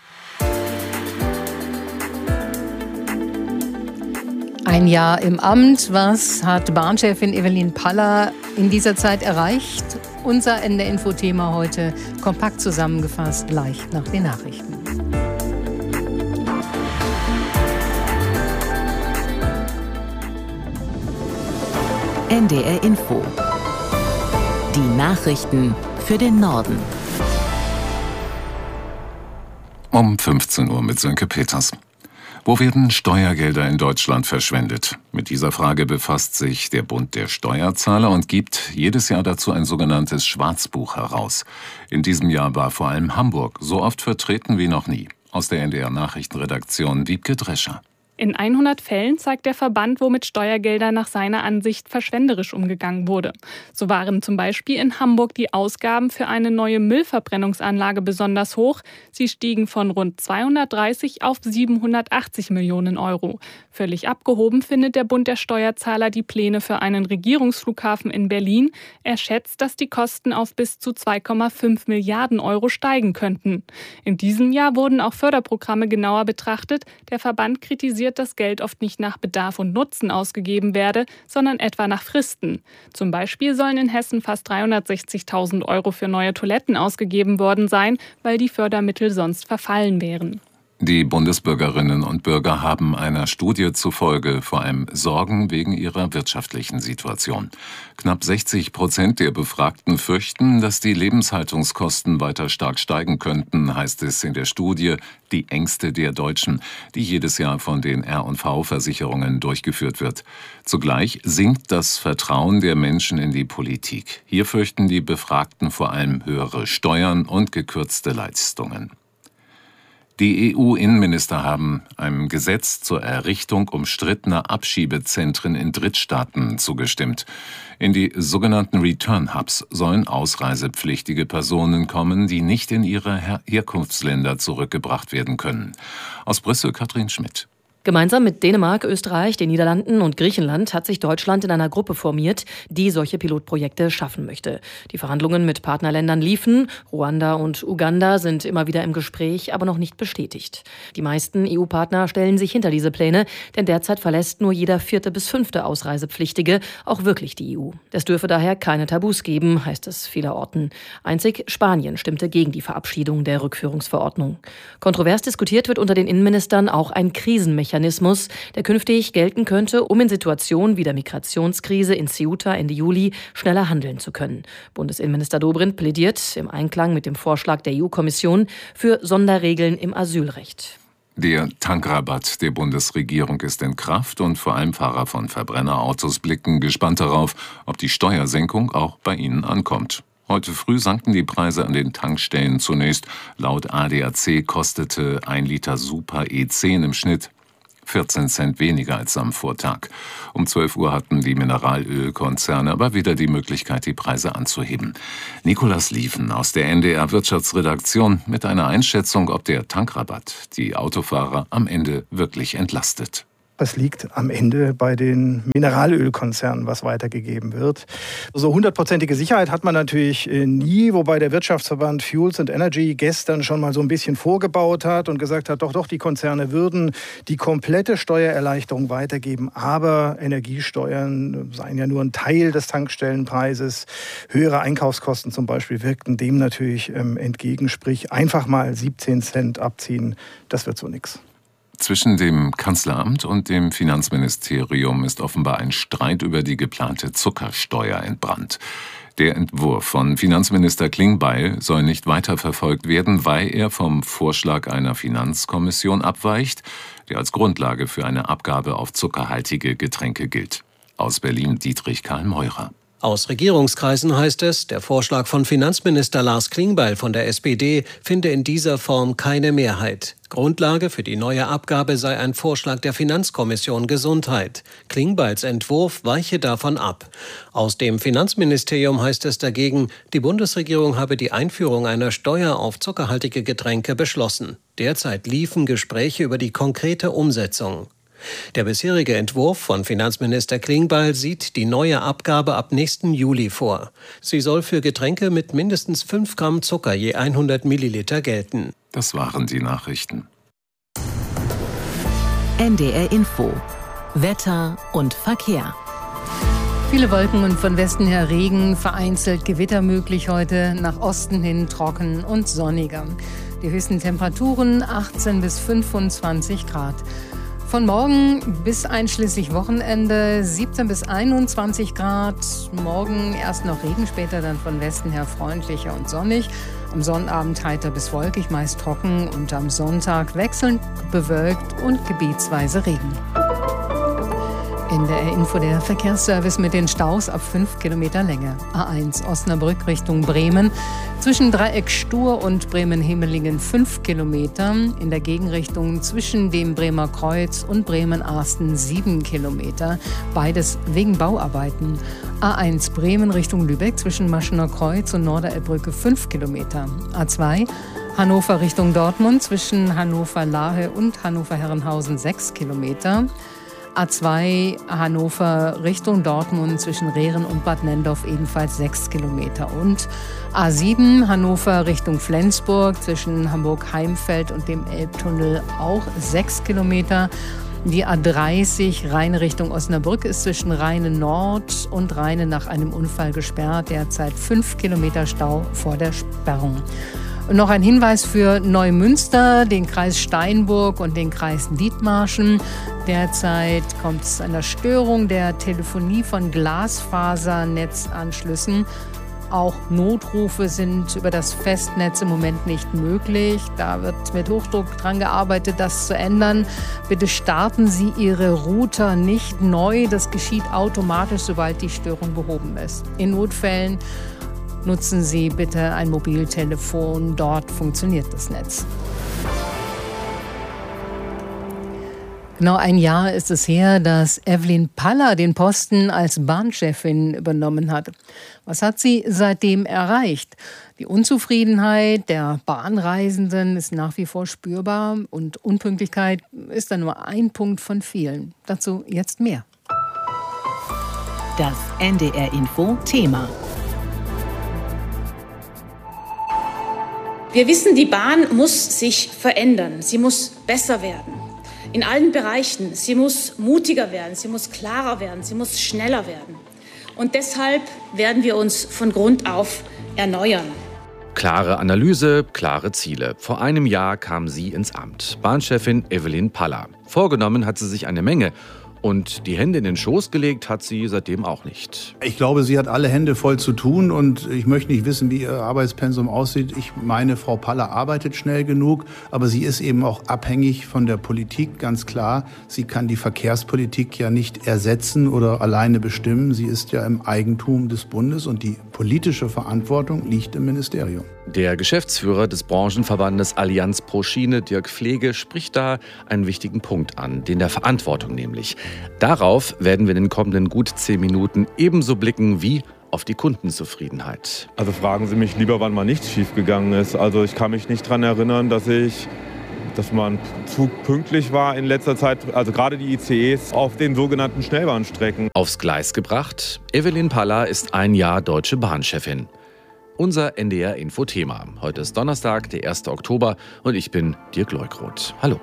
Ein Jahr im Amt. Was hat Bahnchefin Evelyn Paller in dieser Zeit erreicht? Unser N D R-Info-Thema heute kompakt zusammengefasst, gleich nach den Nachrichten. N D R-Info. Die Nachrichten für den Norden. Um fünfzehn Uhr mit Sönke Peters. Wo werden Steuergelder in Deutschland verschwendet? Mit dieser Frage befasst sich der Bund der Steuerzahler und gibt jedes Jahr dazu ein sogenanntes Schwarzbuch heraus. In diesem Jahr war vor allem Hamburg so oft vertreten wie noch nie. Aus der N D R-Nachrichtenredaktion Wiebke Drescher. In hundert Fällen zeigt der Verband, wo mit Steuergeldern nach seiner Ansicht verschwenderisch umgegangen wurde. So waren zum Beispiel in Hamburg die Ausgaben für eine neue Müllverbrennungsanlage besonders hoch. Sie stiegen von rund zweihundertdreißig auf siebenhundertachtzig Millionen Euro. Völlig abgehoben findet der Bund der Steuerzahler die Pläne für einen Regierungsflughafen in Berlin. Er schätzt, dass die Kosten auf bis zu zwei Komma fünf Milliarden Euro steigen könnten. In diesem Jahr wurden auch Förderprogramme genauer betrachtet. Der Verband kritisiert, dass Geld oft nicht nach Bedarf und Nutzen ausgegeben werde, sondern etwa nach Fristen. Zum Beispiel sollen in Hessen fast dreihundertsechzigtausend Euro für neue Toiletten ausgegeben worden sein, weil die Fördermittel sonst verfallen wären. Die Bundesbürgerinnen und Bürger haben einer Studie zufolge vor allem Sorgen wegen ihrer wirtschaftlichen Situation. Knapp sechzig Prozent der Befragten fürchten, dass die Lebenshaltungskosten weiter stark steigen könnten, heißt es in der Studie Die Ängste der Deutschen, die jedes Jahr von den R und V-Versicherungen durchgeführt wird. Zugleich sinkt das Vertrauen der Menschen in die Politik. Hier fürchten die Befragten vor allem höhere Steuern und gekürzte Leistungen. Die E U-Innenminister haben einem Gesetz zur Errichtung umstrittener Abschiebezentren in Drittstaaten zugestimmt. In die sogenannten Return Hubs sollen ausreisepflichtige Personen kommen, die nicht in ihre Her- Herkunftsländer zurückgebracht werden können. Aus Brüssel Katrin Schmidt. Gemeinsam mit Dänemark, Österreich, den Niederlanden und Griechenland hat sich Deutschland in einer Gruppe formiert, die solche Pilotprojekte schaffen möchte. Die Verhandlungen mit Partnerländern liefen. Ruanda und Uganda sind immer wieder im Gespräch, aber noch nicht bestätigt. Die meisten E U-Partner stellen sich hinter diese Pläne, denn derzeit verlässt nur jeder vierte bis fünfte Ausreisepflichtige auch wirklich die E U. Es dürfe daher keine Tabus geben, heißt es vielerorten. Einzig Spanien stimmte gegen die Verabschiedung der Rückführungsverordnung. Kontrovers diskutiert wird unter den Innenministern auch ein Krisenmechanismus, Mechanismus, der künftig gelten könnte, um in Situationen wie der Migrationskrise in Ceuta Ende Juli schneller handeln zu können. Bundesinnenminister Dobrindt plädiert im Einklang mit dem Vorschlag der E U-Kommission für Sonderregeln im Asylrecht. Der Tankrabatt der Bundesregierung ist in Kraft und vor allem Fahrer von Verbrennerautos blicken gespannt darauf, ob die Steuersenkung auch bei ihnen ankommt. Heute früh sanken die Preise an den Tankstellen zunächst. Laut A D A C kostete ein Liter Super E zehn im Schnitt vierzehn Cent weniger als am Vortag. Um zwölf Uhr hatten die Mineralölkonzerne aber wieder die Möglichkeit, die Preise anzuheben. Nikolas Lieven aus der N D R Wirtschaftsredaktion mit einer Einschätzung, ob der Tankrabatt die Autofahrer am Ende wirklich entlastet. Es liegt am Ende bei den Mineralölkonzernen, was weitergegeben wird. So hundertprozentige Sicherheit hat man natürlich nie, wobei der Wirtschaftsverband Fuels and Energy gestern schon mal so ein bisschen vorgebaut hat und gesagt hat, doch, doch, die Konzerne würden die komplette Steuererleichterung weitergeben, aber Energiesteuern seien ja nur ein Teil des Tankstellenpreises. Höhere Einkaufskosten zum Beispiel wirkten dem natürlich ähm, entgegen, sprich einfach mal siebzehn Cent abziehen, das wird so nix. Zwischen dem Kanzleramt und dem Finanzministerium ist offenbar ein Streit über die geplante Zuckersteuer entbrannt. Der Entwurf von Finanzminister Klingbeil soll nicht weiterverfolgt werden, weil er vom Vorschlag einer Finanzkommission abweicht, der als Grundlage für eine Abgabe auf zuckerhaltige Getränke gilt. Aus Berlin Dietrich Karl Meurer. Aus Regierungskreisen heißt es, der Vorschlag von Finanzminister Lars Klingbeil von der S P D finde in dieser Form keine Mehrheit. Grundlage für die neue Abgabe sei ein Vorschlag der Finanzkommission Gesundheit. Klingbeils Entwurf weiche davon ab. Aus dem Finanzministerium heißt es dagegen, die Bundesregierung habe die Einführung einer Steuer auf zuckerhaltige Getränke beschlossen. Derzeit liefen Gespräche über die konkrete Umsetzung. Der bisherige Entwurf von Finanzminister Klingbeil sieht die neue Abgabe ab nächsten Juli vor. Sie soll für Getränke mit mindestens fünf Gramm Zucker je hundert Milliliter gelten. Das waren die Nachrichten. N D R Info. Wetter und Verkehr. Viele Wolken und von Westen her Regen, vereinzelt Gewitter möglich heute, nach Osten hin trocken und sonniger. Die höchsten Temperaturen achtzehn bis fünfundzwanzig Grad. Von morgen bis einschließlich Wochenende siebzehn bis einundzwanzig Grad. Morgen erst noch Regen, später dann von Westen her freundlicher und sonnig. Am Sonnabend heiter bis wolkig, meist trocken und am Sonntag wechselnd bewölkt und gebietsweise Regen. In der Info der Verkehrsservice mit den Staus ab fünf Kilometer Länge. A eins Osnabrück Richtung Bremen. Zwischen Dreieck Stur und Bremen-Hemelingen fünf Kilometer. In der Gegenrichtung zwischen dem Bremer Kreuz und Bremen-Arsten sieben Kilometer. Beides wegen Bauarbeiten. A eins Bremen Richtung Lübeck zwischen Maschener Kreuz und Norderelbbrücke fünf Kilometer. A zwei Hannover Richtung Dortmund zwischen Hannover-Lahe und Hannover-Herrenhausen sechs Kilometer. A zwei Hannover Richtung Dortmund zwischen Rehren und Bad Nendorf ebenfalls sechs Kilometer. Und A sieben Hannover Richtung Flensburg zwischen Hamburg-Heimfeld und dem Elbtunnel auch sechs Kilometer. Die A dreißig Rhein Richtung Osnabrück ist zwischen Rheine Nord und Rheine nach einem Unfall gesperrt. Derzeit fünf Kilometer Stau vor der Sperrung. Und noch ein Hinweis für Neumünster, den Kreis Steinburg und den Kreis Dithmarschen. Derzeit kommt es zu einer Störung der Telefonie von Glasfasernetzanschlüssen. Auch Notrufe sind über das Festnetz im Moment nicht möglich. Da wird mit Hochdruck dran gearbeitet, das zu ändern. Bitte starten Sie Ihre Router nicht neu. Das geschieht automatisch, sobald die Störung behoben ist. In Notfällen nutzen Sie bitte ein Mobiltelefon. Dort funktioniert das Netz. Genau ein Jahr ist es her, dass Evelyn Paller den Posten als Bahnchefin übernommen hat. Was hat sie seitdem erreicht? Die Unzufriedenheit der Bahnreisenden ist nach wie vor spürbar und Unpünktlichkeit ist dann nur ein Punkt von vielen. Dazu jetzt mehr. Das N D R Info Thema. Wir wissen, die Bahn muss sich verändern. Sie muss besser werden. In allen Bereichen. Sie muss mutiger werden. Sie muss klarer werden. Sie muss schneller werden. Und deshalb werden wir uns von Grund auf erneuern. Klare Analyse, klare Ziele. Vor einem Jahr kam sie ins Amt. Bahnchefin Evelyn Paller. Vorgenommen hat sie sich eine Menge. Und die Hände in den Schoß gelegt hat sie seitdem auch nicht. Ich glaube, sie hat alle Hände voll zu tun und ich möchte nicht wissen, wie ihr Arbeitspensum aussieht. Ich meine, Frau Paller arbeitet schnell genug, aber sie ist eben auch abhängig von der Politik, ganz klar. Sie kann die Verkehrspolitik ja nicht ersetzen oder alleine bestimmen. Sie ist ja im Eigentum des Bundes und die politische Verantwortung liegt im Ministerium. Der Geschäftsführer des Branchenverbandes Allianz pro Schiene, Dirk Pflege, spricht da einen wichtigen Punkt an, den der Verantwortung nämlich. Darauf werden wir in den kommenden gut zehn Minuten ebenso blicken wie auf die Kundenzufriedenheit. Also fragen Sie mich lieber, wann mal nichts schiefgegangen ist. Also ich kann mich nicht daran erinnern, dass ich, dass man zu pünktlich war in letzter Zeit. Also gerade die I C Es auf den sogenannten Schnellbahnstrecken. Aufs Gleis gebracht, Evelyn Paller ist ein Jahr Deutsche Bahn-Chefin. Unser N D R-Info-Thema. Heute ist Donnerstag, der erste Oktober und ich bin Dirk Leukroth. Hallo.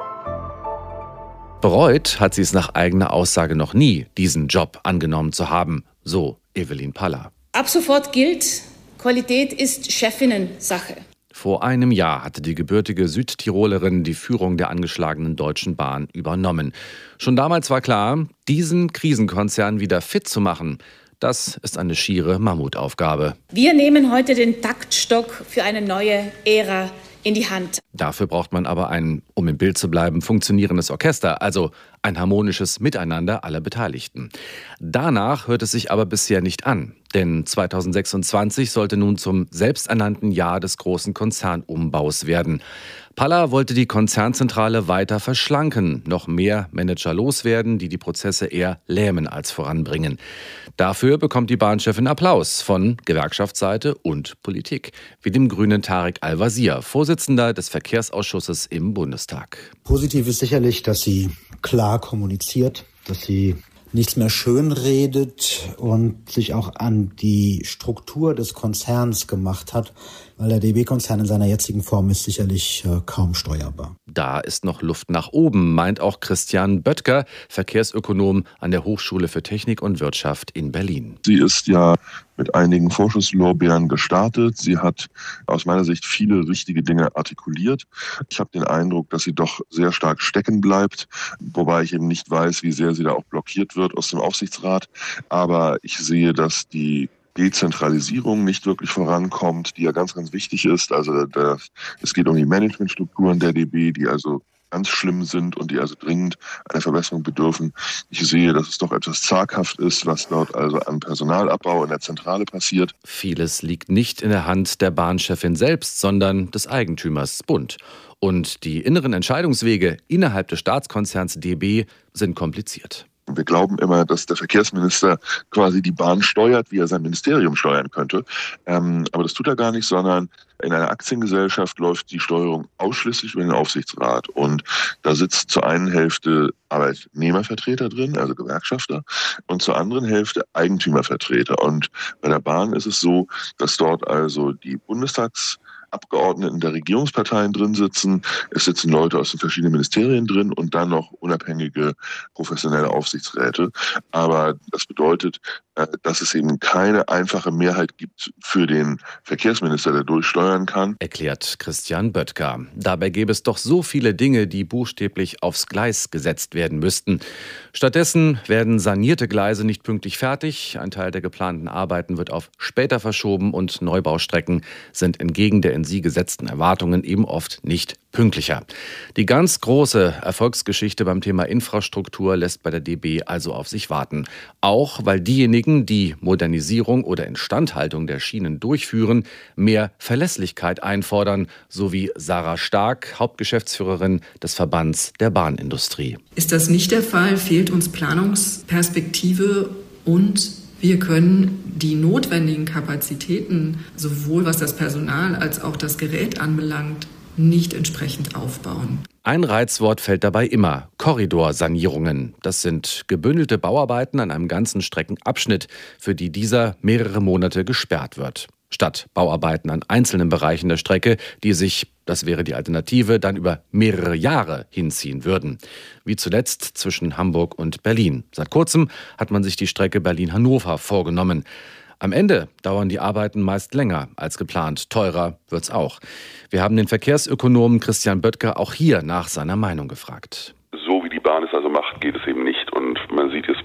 Bereut hat sie es nach eigener Aussage noch nie, diesen Job angenommen zu haben. So Evelyn Paller. Ab sofort gilt, Qualität ist Chefinnen-Sache. Vor einem Jahr hatte die gebürtige Südtirolerin die Führung der angeschlagenen Deutschen Bahn übernommen. Schon damals war klar, diesen Krisenkonzern wieder fit zu machen, das ist eine schiere Mammutaufgabe. Wir nehmen heute den Taktstock für eine neue Ära in die Hand. Dafür braucht man aber ein, um im Bild zu bleiben, funktionierendes Orchester, also ein harmonisches Miteinander aller Beteiligten. Danach hört es sich aber bisher nicht an, denn zweitausendsechsundzwanzig sollte nun zum selbsternannten Jahr des großen Konzernumbaus werden. Paller wollte die Konzernzentrale weiter verschlanken, noch mehr Manager loswerden, die die Prozesse eher lähmen als voranbringen. Dafür bekommt die Bahnchefin Applaus von Gewerkschaftsseite und Politik, wie dem Grünen Tarek Al-Wazir, Vorsitzender des Verkehrsausschusses im Bundestag. Positiv ist sicherlich, dass sie klar kommuniziert, dass sie nichts mehr schönredet und sich auch an die Struktur des Konzerns gemacht hat, weil der D B-Konzern in seiner jetzigen Form ist sicherlich äh, kaum steuerbar. Da ist noch Luft nach oben, meint auch Christian Böttger, Verkehrsökonom an der Hochschule für Technik und Wirtschaft in Berlin. Sie ist ja mit einigen Vorschusslorbeeren gestartet. Sie hat aus meiner Sicht viele richtige Dinge artikuliert. Ich habe den Eindruck, dass sie doch sehr stark stecken bleibt, wobei ich eben nicht weiß, wie sehr sie da auch blockiert wird aus dem Aufsichtsrat. Aber ich sehe, dass die Dezentralisierung nicht wirklich vorankommt, die ja ganz, ganz wichtig ist. Also das, es geht um die Managementstrukturen der D B, die also ganz schlimm sind und die also dringend einer Verbesserung bedürfen. Ich sehe, dass es doch etwas zaghaft ist, was dort also an Personalabbau in der Zentrale passiert. Vieles liegt nicht in der Hand der Bahnchefin selbst, sondern des Eigentümers Bund. Und die inneren Entscheidungswege innerhalb des Staatskonzerns D B sind kompliziert. Wir glauben immer, dass der Verkehrsminister quasi die Bahn steuert, wie er sein Ministerium steuern könnte. Ähm, aber das tut er gar nicht, sondern in einer Aktiengesellschaft läuft die Steuerung ausschließlich über den Aufsichtsrat. Und da sitzt zur einen Hälfte Arbeitnehmervertreter drin, also Gewerkschafter, und zur anderen Hälfte Eigentümervertreter. Und bei der Bahn ist es so, dass dort also die Bundestags Abgeordneten der Regierungsparteien drin sitzen. Es sitzen Leute aus den verschiedenen Ministerien drin und dann noch unabhängige professionelle Aufsichtsräte. Aber das bedeutet, dass es eben keine einfache Mehrheit gibt für den Verkehrsminister, der durchsteuern kann. Erklärt Christian Böttger. Dabei gäbe es doch so viele Dinge, die buchstäblich aufs Gleis gesetzt werden müssten. Stattdessen werden sanierte Gleise nicht pünktlich fertig. Ein Teil der geplanten Arbeiten wird auf später verschoben und Neubaustrecken sind entgegen der in sie gesetzten Erwartungen eben oft nicht pünktlicher. Die ganz große Erfolgsgeschichte beim Thema Infrastruktur lässt bei der D B also auf sich warten. Auch weil diejenigen, die Modernisierung oder Instandhaltung der Schienen durchführen, mehr Verlässlichkeit einfordern, so wie Sarah Stark, Hauptgeschäftsführerin des Verbands der Bahnindustrie. Ist das nicht der Fall, fehlt uns Planungsperspektive und wir können die notwendigen Kapazitäten, sowohl was das Personal als auch das Gerät anbelangt, nicht entsprechend aufbauen. Ein Reizwort fällt dabei immer: Korridorsanierungen. Das sind gebündelte Bauarbeiten an einem ganzen Streckenabschnitt, für die dieser mehrere Monate gesperrt wird. Statt Bauarbeiten an einzelnen Bereichen der Strecke, die sich, das wäre die Alternative, dann über mehrere Jahre hinziehen würden. Wie zuletzt zwischen Hamburg und Berlin. Seit kurzem hat man sich die Strecke Berlin-Hannover vorgenommen. Am Ende dauern die Arbeiten meist länger als geplant. Teurer wird's auch. Wir haben den Verkehrsökonomen Christian Böttger auch hier nach seiner Meinung gefragt. So wie die Bahn es also macht, geht es eben nicht. Und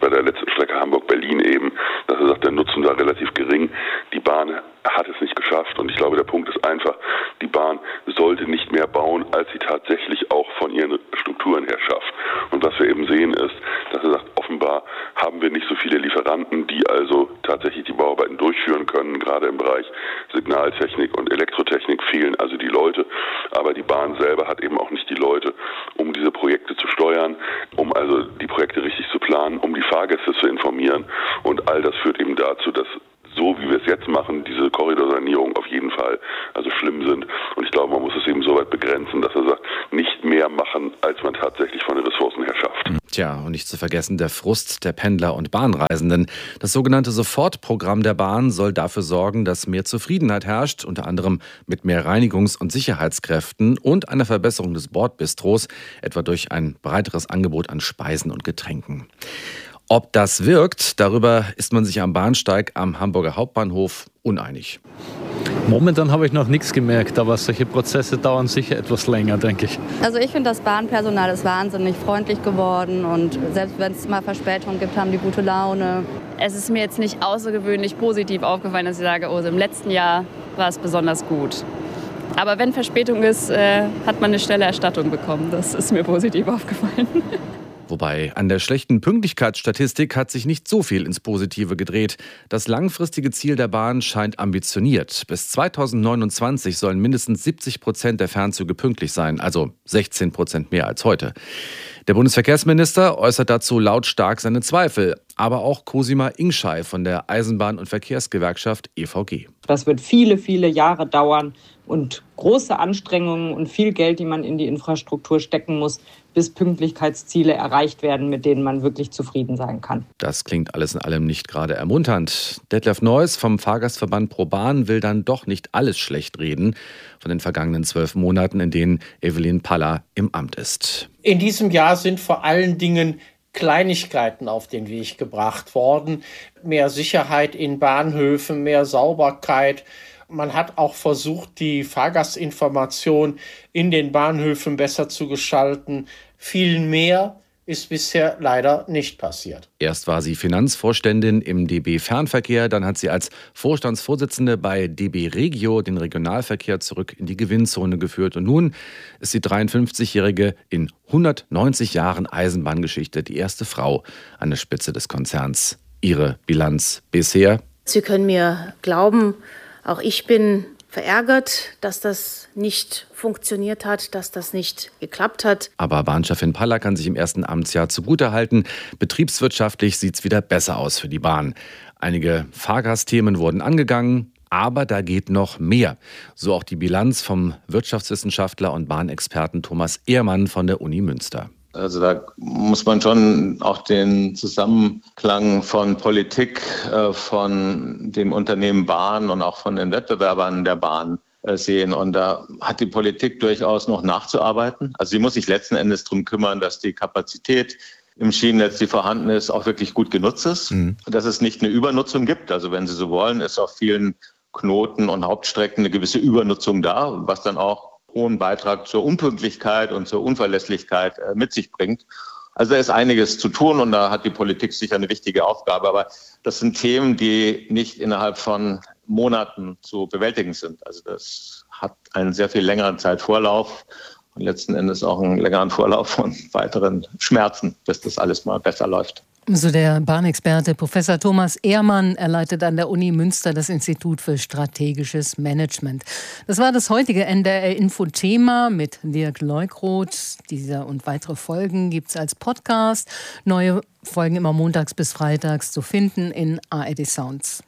bei der letzten Strecke Hamburg-Berlin eben, dass er sagt, der Nutzen war relativ gering. Die Bahn hat es nicht geschafft und ich glaube, der Punkt ist einfach, die Bahn sollte nicht mehr bauen, als sie tatsächlich auch von ihren Strukturen her schafft. Und was wir eben sehen ist, dass er sagt, offenbar haben wir nicht so viele Lieferanten, die also tatsächlich die Bauarbeiten durchführen können. Gerade im Bereich Signaltechnik und Elektrotechnik fehlen also die Leute. Aber die Bahn selber hat eben auch nicht die Leute, um diese Projekte zu steuern, um also die Projekte richtig zu planen, um die Fahrgäste zu informieren. Und all das führt eben dazu, dass so wie wir es jetzt machen, diese Korridorsanierungen auf jeden Fall also schlimm sind. Und ich glaube, man muss es eben so weit begrenzen, dass er sagt, nicht mehr machen, als man tatsächlich von den Ressourcen her schafft. Tja, und nicht zu vergessen der Frust der Pendler und Bahnreisenden. Das sogenannte Sofortprogramm der Bahn soll dafür sorgen, dass mehr Zufriedenheit herrscht, unter anderem mit mehr Reinigungs- und Sicherheitskräften und einer Verbesserung des Bordbistros, etwa durch ein breiteres Angebot an Speisen und Getränken. Ob das wirkt, darüber ist man sich am Bahnsteig am Hamburger Hauptbahnhof uneinig. Momentan habe ich noch nichts gemerkt, aber solche Prozesse dauern sicher etwas länger, denke ich. Also ich finde, das Bahnpersonal ist wahnsinnig freundlich geworden und selbst wenn es mal Verspätungen gibt, haben die gute Laune. Es ist mir jetzt nicht außergewöhnlich positiv aufgefallen, dass ich sage, oh, im letzten Jahr war es besonders gut. Aber wenn Verspätung ist, äh, hat man eine schnelle Erstattung bekommen. Das ist mir positiv aufgefallen. Wobei, an der schlechten Pünktlichkeitsstatistik hat sich nicht so viel ins Positive gedreht. Das langfristige Ziel der Bahn scheint ambitioniert. Bis zweitausendneunundzwanzig sollen mindestens siebzig Prozent der Fernzüge pünktlich sein, also sechzehn Prozent mehr als heute. Der Bundesverkehrsminister äußert dazu lautstark seine Zweifel. Aber auch Cosima Ingschei von der Eisenbahn- und Verkehrsgewerkschaft E V G. Das wird viele, viele Jahre dauern und große Anstrengungen und viel Geld, die man in die Infrastruktur stecken muss, bis Pünktlichkeitsziele erreicht werden, mit denen man wirklich zufrieden sein kann. Das klingt alles in allem nicht gerade ermunternd. Detlef Neuss vom Fahrgastverband ProBahn will dann doch nicht alles schlecht reden von den vergangenen zwölf Monaten, in denen Evelyn Paller im Amt ist. In diesem Jahr sind vor allen Dingen Kleinigkeiten auf den Weg gebracht worden. Mehr Sicherheit in Bahnhöfen, mehr Sauberkeit. Man hat auch versucht, die Fahrgastinformation in den Bahnhöfen besser zu gestalten. Viel mehr ist bisher leider nicht passiert. Erst war sie Finanzvorständin im D B Fernverkehr, dann hat sie als Vorstandsvorsitzende bei D B Regio den Regionalverkehr zurück in die Gewinnzone geführt. Und nun ist die dreiundfünfzigjährige in hundertneunzig Jahren Eisenbahngeschichte die erste Frau an der Spitze des Konzerns. Ihre Bilanz bisher? Sie können mir glauben, auch ich bin verärgert, dass das nicht funktioniert hat, dass das nicht geklappt hat. Aber Bahnchefin Paller kann sich im ersten Amtsjahr zugutehalten. Betriebswirtschaftlich sieht es wieder besser aus für die Bahn. Einige Fahrgastthemen wurden angegangen, aber da geht noch mehr. So auch die Bilanz vom Wirtschaftswissenschaftler und Bahnexperten Thomas Ehrmann von der Uni Münster. Also da muss man schon auch den Zusammenklang von Politik, von dem Unternehmen Bahn und auch von den Wettbewerbern der Bahn sehen. Und da hat die Politik durchaus noch nachzuarbeiten. Also sie muss sich letzten Endes darum kümmern, dass die Kapazität im Schienennetz, die vorhanden ist, auch wirklich gut genutzt ist. Mhm. Dass es nicht eine Übernutzung gibt. Also wenn Sie so wollen, ist auf vielen Knoten und Hauptstrecken eine gewisse Übernutzung da, was dann auch hohen Beitrag zur Unpünktlichkeit und zur Unverlässlichkeit mit sich bringt. Also da ist einiges zu tun und da hat die Politik sicher eine wichtige Aufgabe. Aber das sind Themen, die nicht innerhalb von Monaten zu bewältigen sind. Also das hat einen sehr viel längeren Zeitvorlauf und letzten Endes auch einen längeren Vorlauf von weiteren Schmerzen, bis das alles mal besser läuft. So der Bahnexperte Professor Thomas Ehrmann, er leitet an der Uni Münster das Institut für strategisches Management. Das war das heutige N D R-Info-Thema mit Dirk Leukroth. Diese und weitere Folgen gibt es als Podcast. Neue Folgen immer montags bis freitags zu finden in A R D Sounds.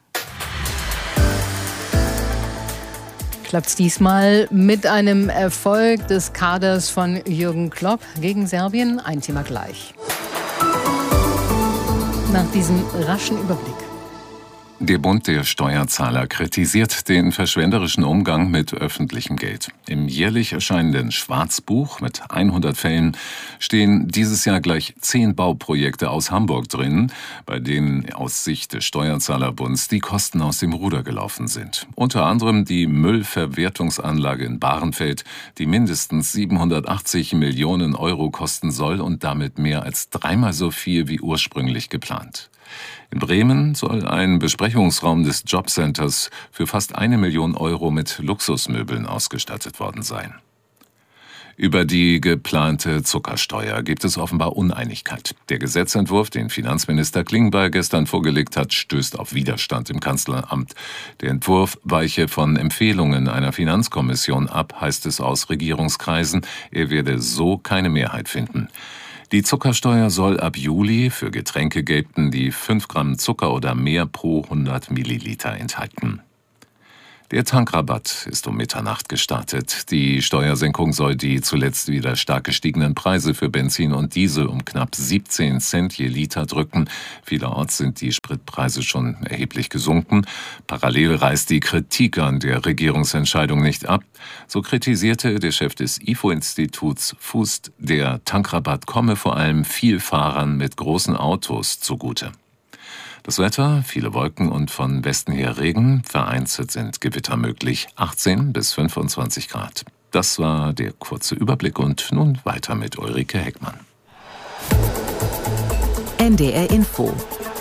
Klappt's diesmal mit einem Erfolg des Kaders von Jürgen Klopp gegen Serbien? Ein Thema gleich. Nach diesem raschen Überblick. Der Bund der Steuerzahler kritisiert den verschwenderischen Umgang mit öffentlichem Geld. Im jährlich erscheinenden Schwarzbuch mit hundert Fällen stehen dieses Jahr gleich zehn Bauprojekte aus Hamburg drin, bei denen aus Sicht des Steuerzahlerbunds die Kosten aus dem Ruder gelaufen sind. Unter anderem die Müllverwertungsanlage in Bahrenfeld, die mindestens siebenhundertachtzig Millionen Euro kosten soll und damit mehr als dreimal so viel wie ursprünglich geplant. In Bremen soll ein Besprechungsraum des Jobcenters für fast eine Million Euro mit Luxusmöbeln ausgestattet worden sein. Über die geplante Zuckersteuer gibt es offenbar Uneinigkeit. Der Gesetzentwurf, den Finanzminister Klingbeil gestern vorgelegt hat, stößt auf Widerstand im Kanzleramt. Der Entwurf weiche von Empfehlungen einer Finanzkommission ab, heißt es aus Regierungskreisen. Er werde so keine Mehrheit finden. Die Zuckersteuer soll ab Juli für Getränke gelten, die fünf Gramm Zucker oder mehr pro hundert Milliliter enthalten. Der Tankrabatt ist um Mitternacht gestartet. Die Steuersenkung soll die zuletzt wieder stark gestiegenen Preise für Benzin und Diesel um knapp siebzehn Cent je Liter drücken. Vielerorts sind die Spritpreise schon erheblich gesunken. Parallel reißt die Kritik an der Regierungsentscheidung nicht ab. So kritisierte der Chef des I F O-Instituts Fußt, der Tankrabatt komme vor allem Vielfahrern mit großen Autos zugute. Das Wetter, viele Wolken und von Westen her Regen, vereinzelt sind Gewitter möglich, achtzehn bis fünfundzwanzig Grad. Das war der kurze Überblick und nun weiter mit Ulrike Heckmann. N D R Info.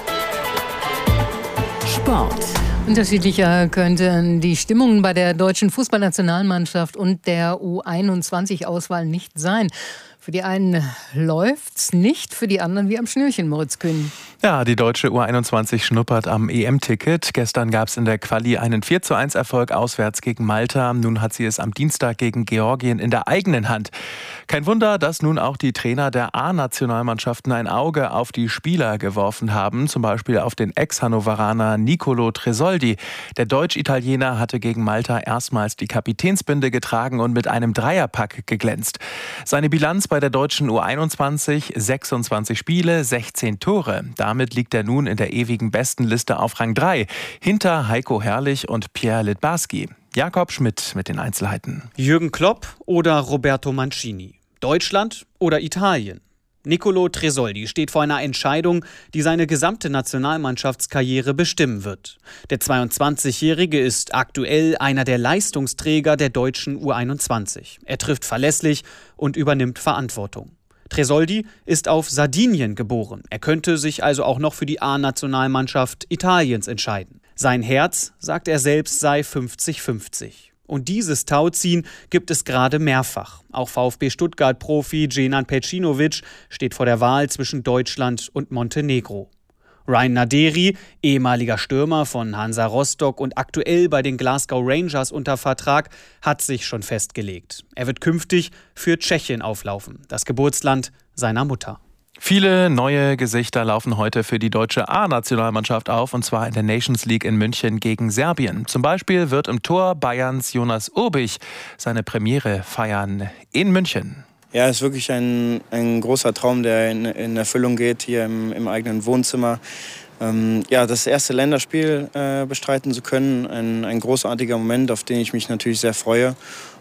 Sport. Unterschiedlicher könnten die Stimmungen bei der deutschen Fußballnationalmannschaft und der U einundzwanzig-Auswahl nicht sein. Für die einen läuft's nicht, für die anderen wie am Schnürchen, Moritz Kühn. Ja, die deutsche U einundzwanzig schnuppert am E M-Ticket. Gestern gab es in der Quali einen vier zu eins Erfolg auswärts gegen Malta. Nun hat sie es am Dienstag gegen Georgien in der eigenen Hand. Kein Wunder, dass nun auch die Trainer der A-Nationalmannschaften ein Auge auf die Spieler geworfen haben. Zum Beispiel auf den Ex-Hannoveraner Nicolo Tresoldi. Der Deutsch-Italiener hatte gegen Malta erstmals die Kapitänsbinde getragen und mit einem Dreierpack geglänzt. Seine Bilanz bei der deutschen U einundzwanzig, sechsundzwanzig Spiele, sechzehn Tore. Damit liegt er nun in der ewigen Bestenliste auf Rang drei, hinter Heiko Herrlich und Pierre Littbarski. Jakob Schmidt mit den Einzelheiten. Jürgen Klopp oder Roberto Mancini? Deutschland oder Italien? Nicolo Tresoldi steht vor einer Entscheidung, die seine gesamte Nationalmannschaftskarriere bestimmen wird. Der zweiundzwanzigjährige ist aktuell einer der Leistungsträger der deutschen U einundzwanzig. Er trifft verlässlich und übernimmt Verantwortung. Tresoldi ist auf Sardinien geboren. Er könnte sich also auch noch für die A-Nationalmannschaft Italiens entscheiden. Sein Herz, sagt er selbst, sei fünfzig fünfzig. Und dieses Tauziehen gibt es gerade mehrfach. Auch VfB Stuttgart-Profi Dženan Pejcinović steht vor der Wahl zwischen Deutschland und Montenegro. Ryan Naderi, ehemaliger Stürmer von Hansa Rostock und aktuell bei den Glasgow Rangers unter Vertrag, hat sich schon festgelegt. Er wird künftig für Tschechien auflaufen, das Geburtsland seiner Mutter. Viele neue Gesichter laufen heute für die deutsche A-Nationalmannschaft auf, und zwar in der Nations League in München gegen Serbien. Zum Beispiel wird im Tor Bayerns Jonas Urbich seine Premiere feiern in München. Ja, es ist wirklich ein, ein großer Traum, der in, in Erfüllung geht, hier im, im eigenen Wohnzimmer. Ähm, ja, das erste Länderspiel äh, bestreiten zu können, ein, ein großartiger Moment, auf den ich mich natürlich sehr freue,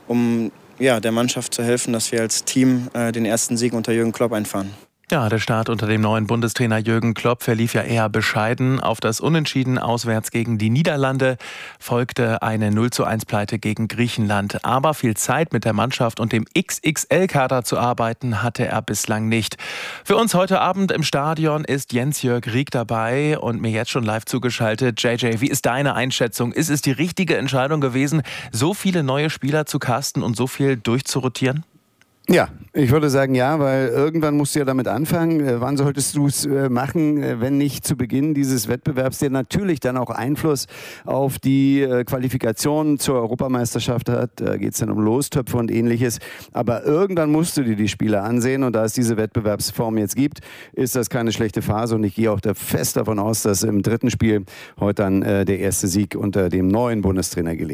um ja, der Mannschaft zu helfen, dass wir als Team äh, den ersten Sieg unter Jürgen Klopp einfahren. Ja, der Start unter dem neuen Bundestrainer Jürgen Klopp verlief ja eher bescheiden. Auf das Unentschieden auswärts gegen die Niederlande folgte eine null zu eins Pleite gegen Griechenland. Aber viel Zeit mit der Mannschaft und dem X X L-Kader zu arbeiten hatte er bislang nicht. Für uns heute Abend im Stadion ist Jens-Jörg Rieck dabei und mir jetzt schon live zugeschaltet. J J, wie ist deine Einschätzung? Ist es die richtige Entscheidung gewesen, so viele neue Spieler zu casten und so viel durchzurotieren? Ja, ich würde sagen ja, weil irgendwann musst du ja damit anfangen. Äh, wann solltest du es äh, machen, äh, wenn nicht zu Beginn dieses Wettbewerbs, der natürlich dann auch Einfluss auf die äh, Qualifikation zur Europameisterschaft hat. Da geht es dann um Lostöpfe und Ähnliches. Aber irgendwann musst du dir die Spiele ansehen, und da es diese Wettbewerbsform jetzt gibt, ist das keine schlechte Phase, und ich gehe auch da fest davon aus, dass im dritten Spiel heute dann äh, der erste Sieg unter dem neuen Bundestrainer gelingt.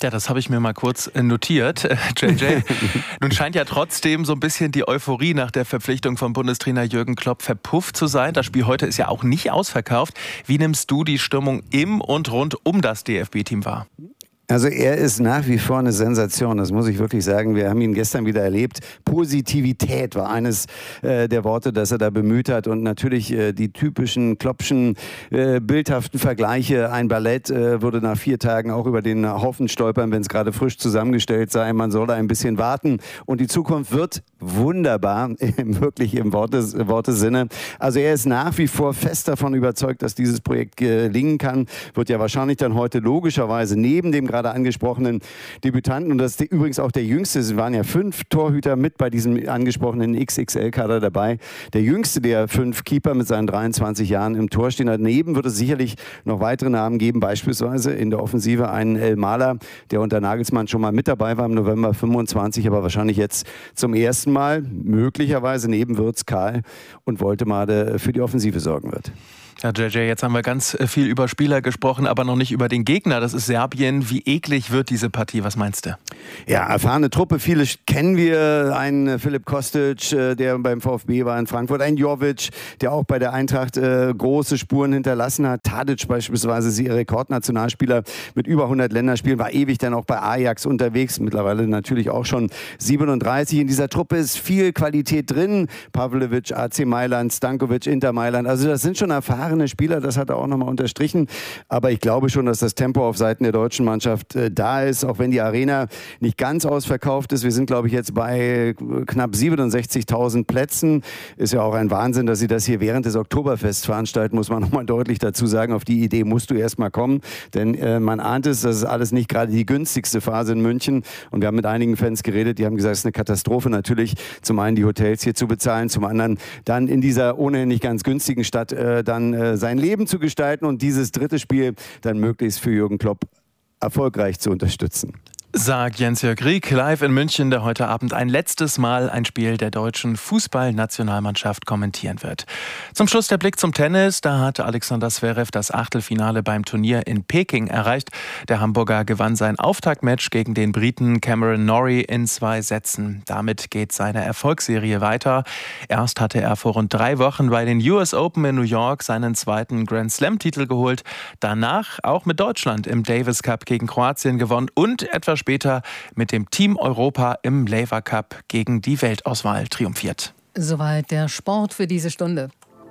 Ja, das habe ich mir mal kurz notiert, J J. Nun scheint ja trotzdem so ein bisschen die Euphorie nach der Verpflichtung von Bundestrainer Jürgen Klopp verpufft zu sein. Das Spiel heute ist ja auch nicht ausverkauft. Wie nimmst du die Stimmung im und rund um das D F B-Team wahr? Also er ist nach wie vor eine Sensation, das muss ich wirklich sagen. Wir haben ihn gestern wieder erlebt. Positivität war eines äh, der Worte, das er da bemüht hat. Und natürlich äh, die typischen Kloppschen, äh, bildhaften Vergleiche. Ein Ballett äh, würde nach vier Tagen auch über den Haufen stolpern, wenn es gerade frisch zusammengestellt sei. Man soll da ein bisschen warten. Und die Zukunft wird wunderbar, wirklich im Wortes, Wortesinne. Also er ist nach wie vor fest davon überzeugt, dass dieses Projekt gelingen kann. Wird ja wahrscheinlich dann heute logischerweise neben dem gerade angesprochenen Debütanten, und das ist übrigens auch der jüngste, es waren ja fünf Torhüter mit bei diesem angesprochenen X X L-Kader dabei, der jüngste der fünf Keeper mit seinen dreiundzwanzig Jahren im Tor stehen. Daneben wird es sicherlich noch weitere Namen geben, beispielsweise in der Offensive einen El Maler, der unter Nagelsmann schon mal mit dabei war im November fünfundzwanzig, aber wahrscheinlich jetzt zum ersten Mal, möglicherweise neben Wirtz, Karl und Woltemade für die Offensive sorgen wird. Ja, J J, jetzt haben wir ganz viel über Spieler gesprochen, aber noch nicht über den Gegner. Das ist Serbien. Wie eklig wird diese Partie? Was meinst du? Ja, erfahrene Truppe. Viele kennen wir. Ein Filip Kostic, der beim VfB war in Frankfurt. Ein Jovic, der auch bei der Eintracht äh, große Spuren hinterlassen hat. Tadic beispielsweise, sie Rekordnationalspieler mit über hundert Länderspielen, war ewig dann auch bei Ajax unterwegs. Mittlerweile natürlich auch schon siebenunddreißig. In dieser Truppe ist viel Qualität drin. Pavlovic, A C Mailand, Stankovic, Inter Mailand. Also das sind schon erfahrene Spieler, das hat er auch nochmal unterstrichen. Aber ich glaube schon, dass das Tempo auf Seiten der deutschen Mannschaft äh, da ist, auch wenn die Arena nicht ganz ausverkauft ist. Wir sind, glaube ich, jetzt bei knapp siebenundsechzigtausend Plätzen. Ist ja auch ein Wahnsinn, dass sie das hier während des Oktoberfests veranstalten, muss man nochmal deutlich dazu sagen. Auf die Idee musst du erst mal kommen, denn äh, man ahnt es, das ist alles nicht gerade die günstigste Phase in München. Und wir haben mit einigen Fans geredet, die haben gesagt, es ist eine Katastrophe natürlich, zum einen die Hotels hier zu bezahlen, zum anderen dann in dieser ohnehin nicht ganz günstigen Stadt äh, dann äh, sein Leben zu gestalten und dieses dritte Spiel dann möglichst für Jürgen Klopp erfolgreich zu unterstützen. Sagt Jens-Jörg Rieck live in München, der heute Abend ein letztes Mal ein Spiel der deutschen Fußballnationalmannschaft kommentieren wird. Zum Schluss der Blick zum Tennis. Da hatte Alexander Zverev das Achtelfinale beim Turnier in Peking erreicht. Der Hamburger gewann sein Auftaktmatch gegen den Briten Cameron Norrie in zwei Sätzen. Damit geht seine Erfolgsserie weiter. Erst hatte er vor rund drei Wochen bei den U S Open in New York seinen zweiten Grand Slam-Titel geholt. Danach auch mit Deutschland im Davis Cup gegen Kroatien gewonnen und etwas später mit dem Team Europa im Laver Cup gegen die Weltauswahl triumphiert. Soweit der Sport für diese Stunde.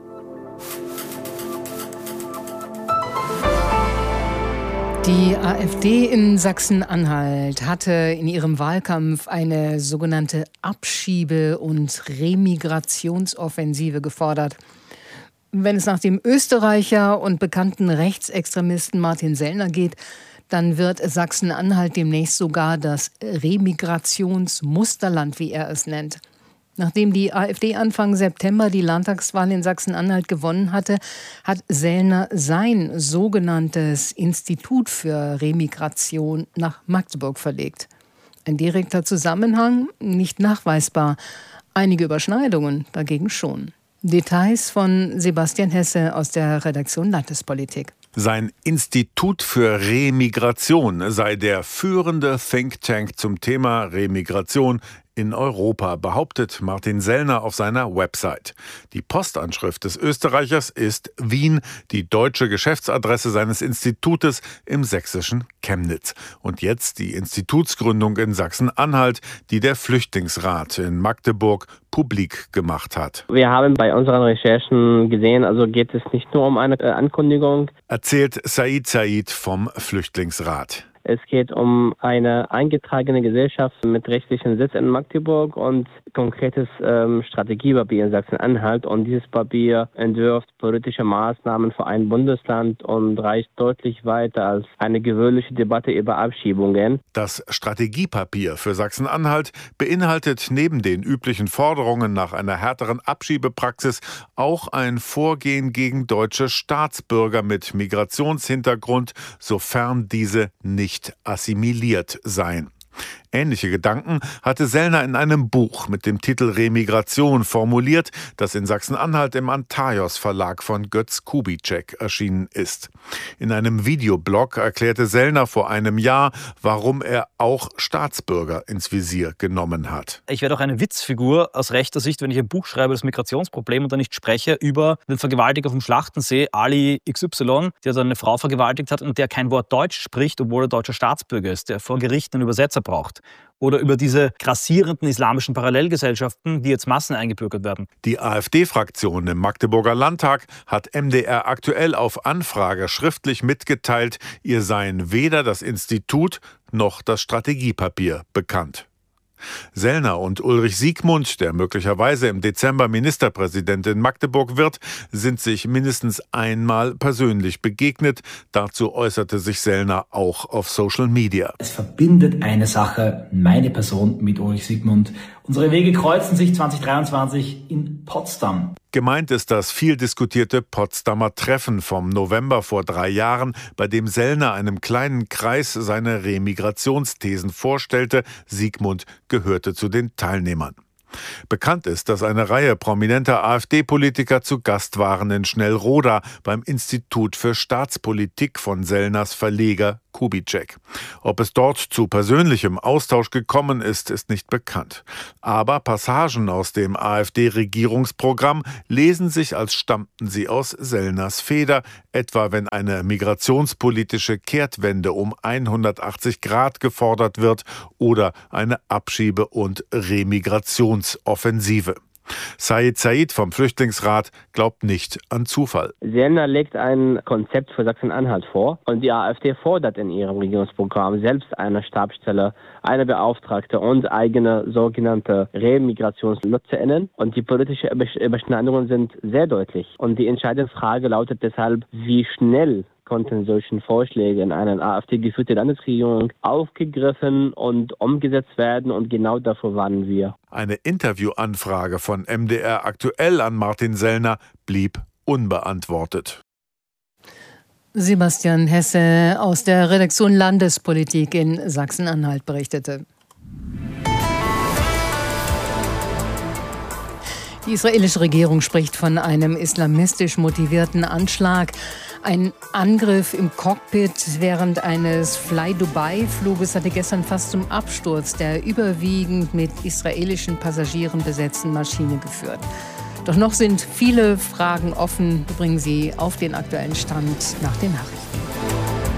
Die AfD in Sachsen-Anhalt hatte in ihrem Wahlkampf eine sogenannte Abschiebe- und Remigrationsoffensive gefordert. Wenn es nach dem Österreicher und bekannten Rechtsextremisten Martin Sellner geht, dann wird Sachsen-Anhalt demnächst sogar das Remigrationsmusterland, wie er es nennt. Nachdem die AfD Anfang September die Landtagswahl in Sachsen-Anhalt gewonnen hatte, hat Sellner sein sogenanntes Institut für Remigration nach Magdeburg verlegt. Ein direkter Zusammenhang nicht nachweisbar, einige Überschneidungen dagegen schon. Details von Sebastian Hesse aus der Redaktion Landespolitik. Sein Institut für Remigration sei der führende Think Tank zum Thema Remigration in Europa, behauptet Martin Sellner auf seiner Website. Die Postanschrift des Österreichers ist Wien, die deutsche Geschäftsadresse seines Institutes im sächsischen Chemnitz. Und jetzt die Institutsgründung in Sachsen-Anhalt, die der Flüchtlingsrat in Magdeburg publik gemacht hat. Wir haben bei unseren Recherchen gesehen, also geht es nicht nur um eine Ankündigung. Erzählt Said Said vom Flüchtlingsrat. Es geht um eine eingetragene Gesellschaft mit rechtlichem Sitz in Magdeburg und konkretes ähm, Strategiepapier in Sachsen-Anhalt. Und dieses Papier entwirft politische Maßnahmen für ein Bundesland und reicht deutlich weiter als eine gewöhnliche Debatte über Abschiebungen. Das Strategiepapier für Sachsen-Anhalt beinhaltet neben den üblichen Forderungen nach einer härteren Abschiebepraxis auch ein Vorgehen gegen deutsche Staatsbürger mit Migrationshintergrund, sofern diese nicht assimiliert seien. Ähnliche Gedanken hatte Sellner in einem Buch mit dem Titel Remigration formuliert, das in Sachsen-Anhalt im Antaios Verlag von Götz Kubitschek erschienen ist. In einem Videoblog erklärte Sellner vor einem Jahr, warum er auch Staatsbürger ins Visier genommen hat. Ich werde auch eine Witzfigur aus rechter Sicht, wenn ich ein Buch schreibe, das Migrationsproblem, und dann nicht spreche über den Vergewaltiger vom Schlachtensee, Ali X Y, der dann eine Frau vergewaltigt hat und der kein Wort Deutsch spricht, obwohl er deutscher Staatsbürger ist, der vor Gericht einen Übersetzer braucht. Oder über diese grassierenden islamischen Parallelgesellschaften, die jetzt Massen eingebürgert werden. Die AfD-Fraktion im Magdeburger Landtag hat M D R aktuell auf Anfrage schriftlich mitgeteilt, ihr seien weder das Institut noch das Strategiepapier bekannt. Sellner und Ulrich Siegmund, der möglicherweise im Dezember Ministerpräsident in Magdeburg wird, sind sich mindestens einmal persönlich begegnet. Dazu äußerte sich Sellner auch auf Social Media. Es verbindet eine Sache, meine Person mit Ulrich Siegmund. Unsere Wege kreuzen sich zwanzig dreiundzwanzig in Potsdam. Gemeint ist das viel diskutierte Potsdamer Treffen vom November vor drei Jahren, bei dem Sellner einem kleinen Kreis seine Remigrationsthesen vorstellte. Siegmund gehörte zu den Teilnehmern. Bekannt ist, dass eine Reihe prominenter AfD-Politiker zu Gast waren in Schnellroda beim Institut für Staatspolitik von Sellners Verleger Kubitschek. Ob es dort zu persönlichem Austausch gekommen ist, ist nicht bekannt. Aber Passagen aus dem AfD-Regierungsprogramm lesen sich, als stammten sie aus Sellners Feder, etwa wenn eine migrationspolitische Kehrtwende um hundertachtzig Grad gefordert wird oder eine Abschiebe- und Remigrationsoffensive. Said Said vom Flüchtlingsrat glaubt nicht an Zufall. Sellner legt ein Konzept für Sachsen-Anhalt vor und die AfD fordert in ihrem Regierungsprogramm selbst eine Stabsstelle, eine Beauftragte und eigene sogenannte RemigrationsnutzerInnen. Und die politischen Überschneidungen sind sehr deutlich. Und die entscheidende Frage lautet deshalb, wie schnell konnten solche Vorschläge in einer AfD-geführten Landesregierung aufgegriffen und umgesetzt werden, und genau dafür warnen wir. Eine Interviewanfrage von M D R aktuell an Martin Sellner blieb unbeantwortet. Sebastian Hesse aus der Redaktion Landespolitik in Sachsen-Anhalt berichtete. Die israelische Regierung spricht von einem islamistisch motivierten Anschlag. Ein Angriff im Cockpit während eines Fly-Dubai-Fluges hatte gestern fast zum Absturz der überwiegend mit israelischen Passagieren besetzten Maschine geführt. Doch noch sind viele Fragen offen. Wir bringen Sie auf den aktuellen Stand nach den Nachrichten.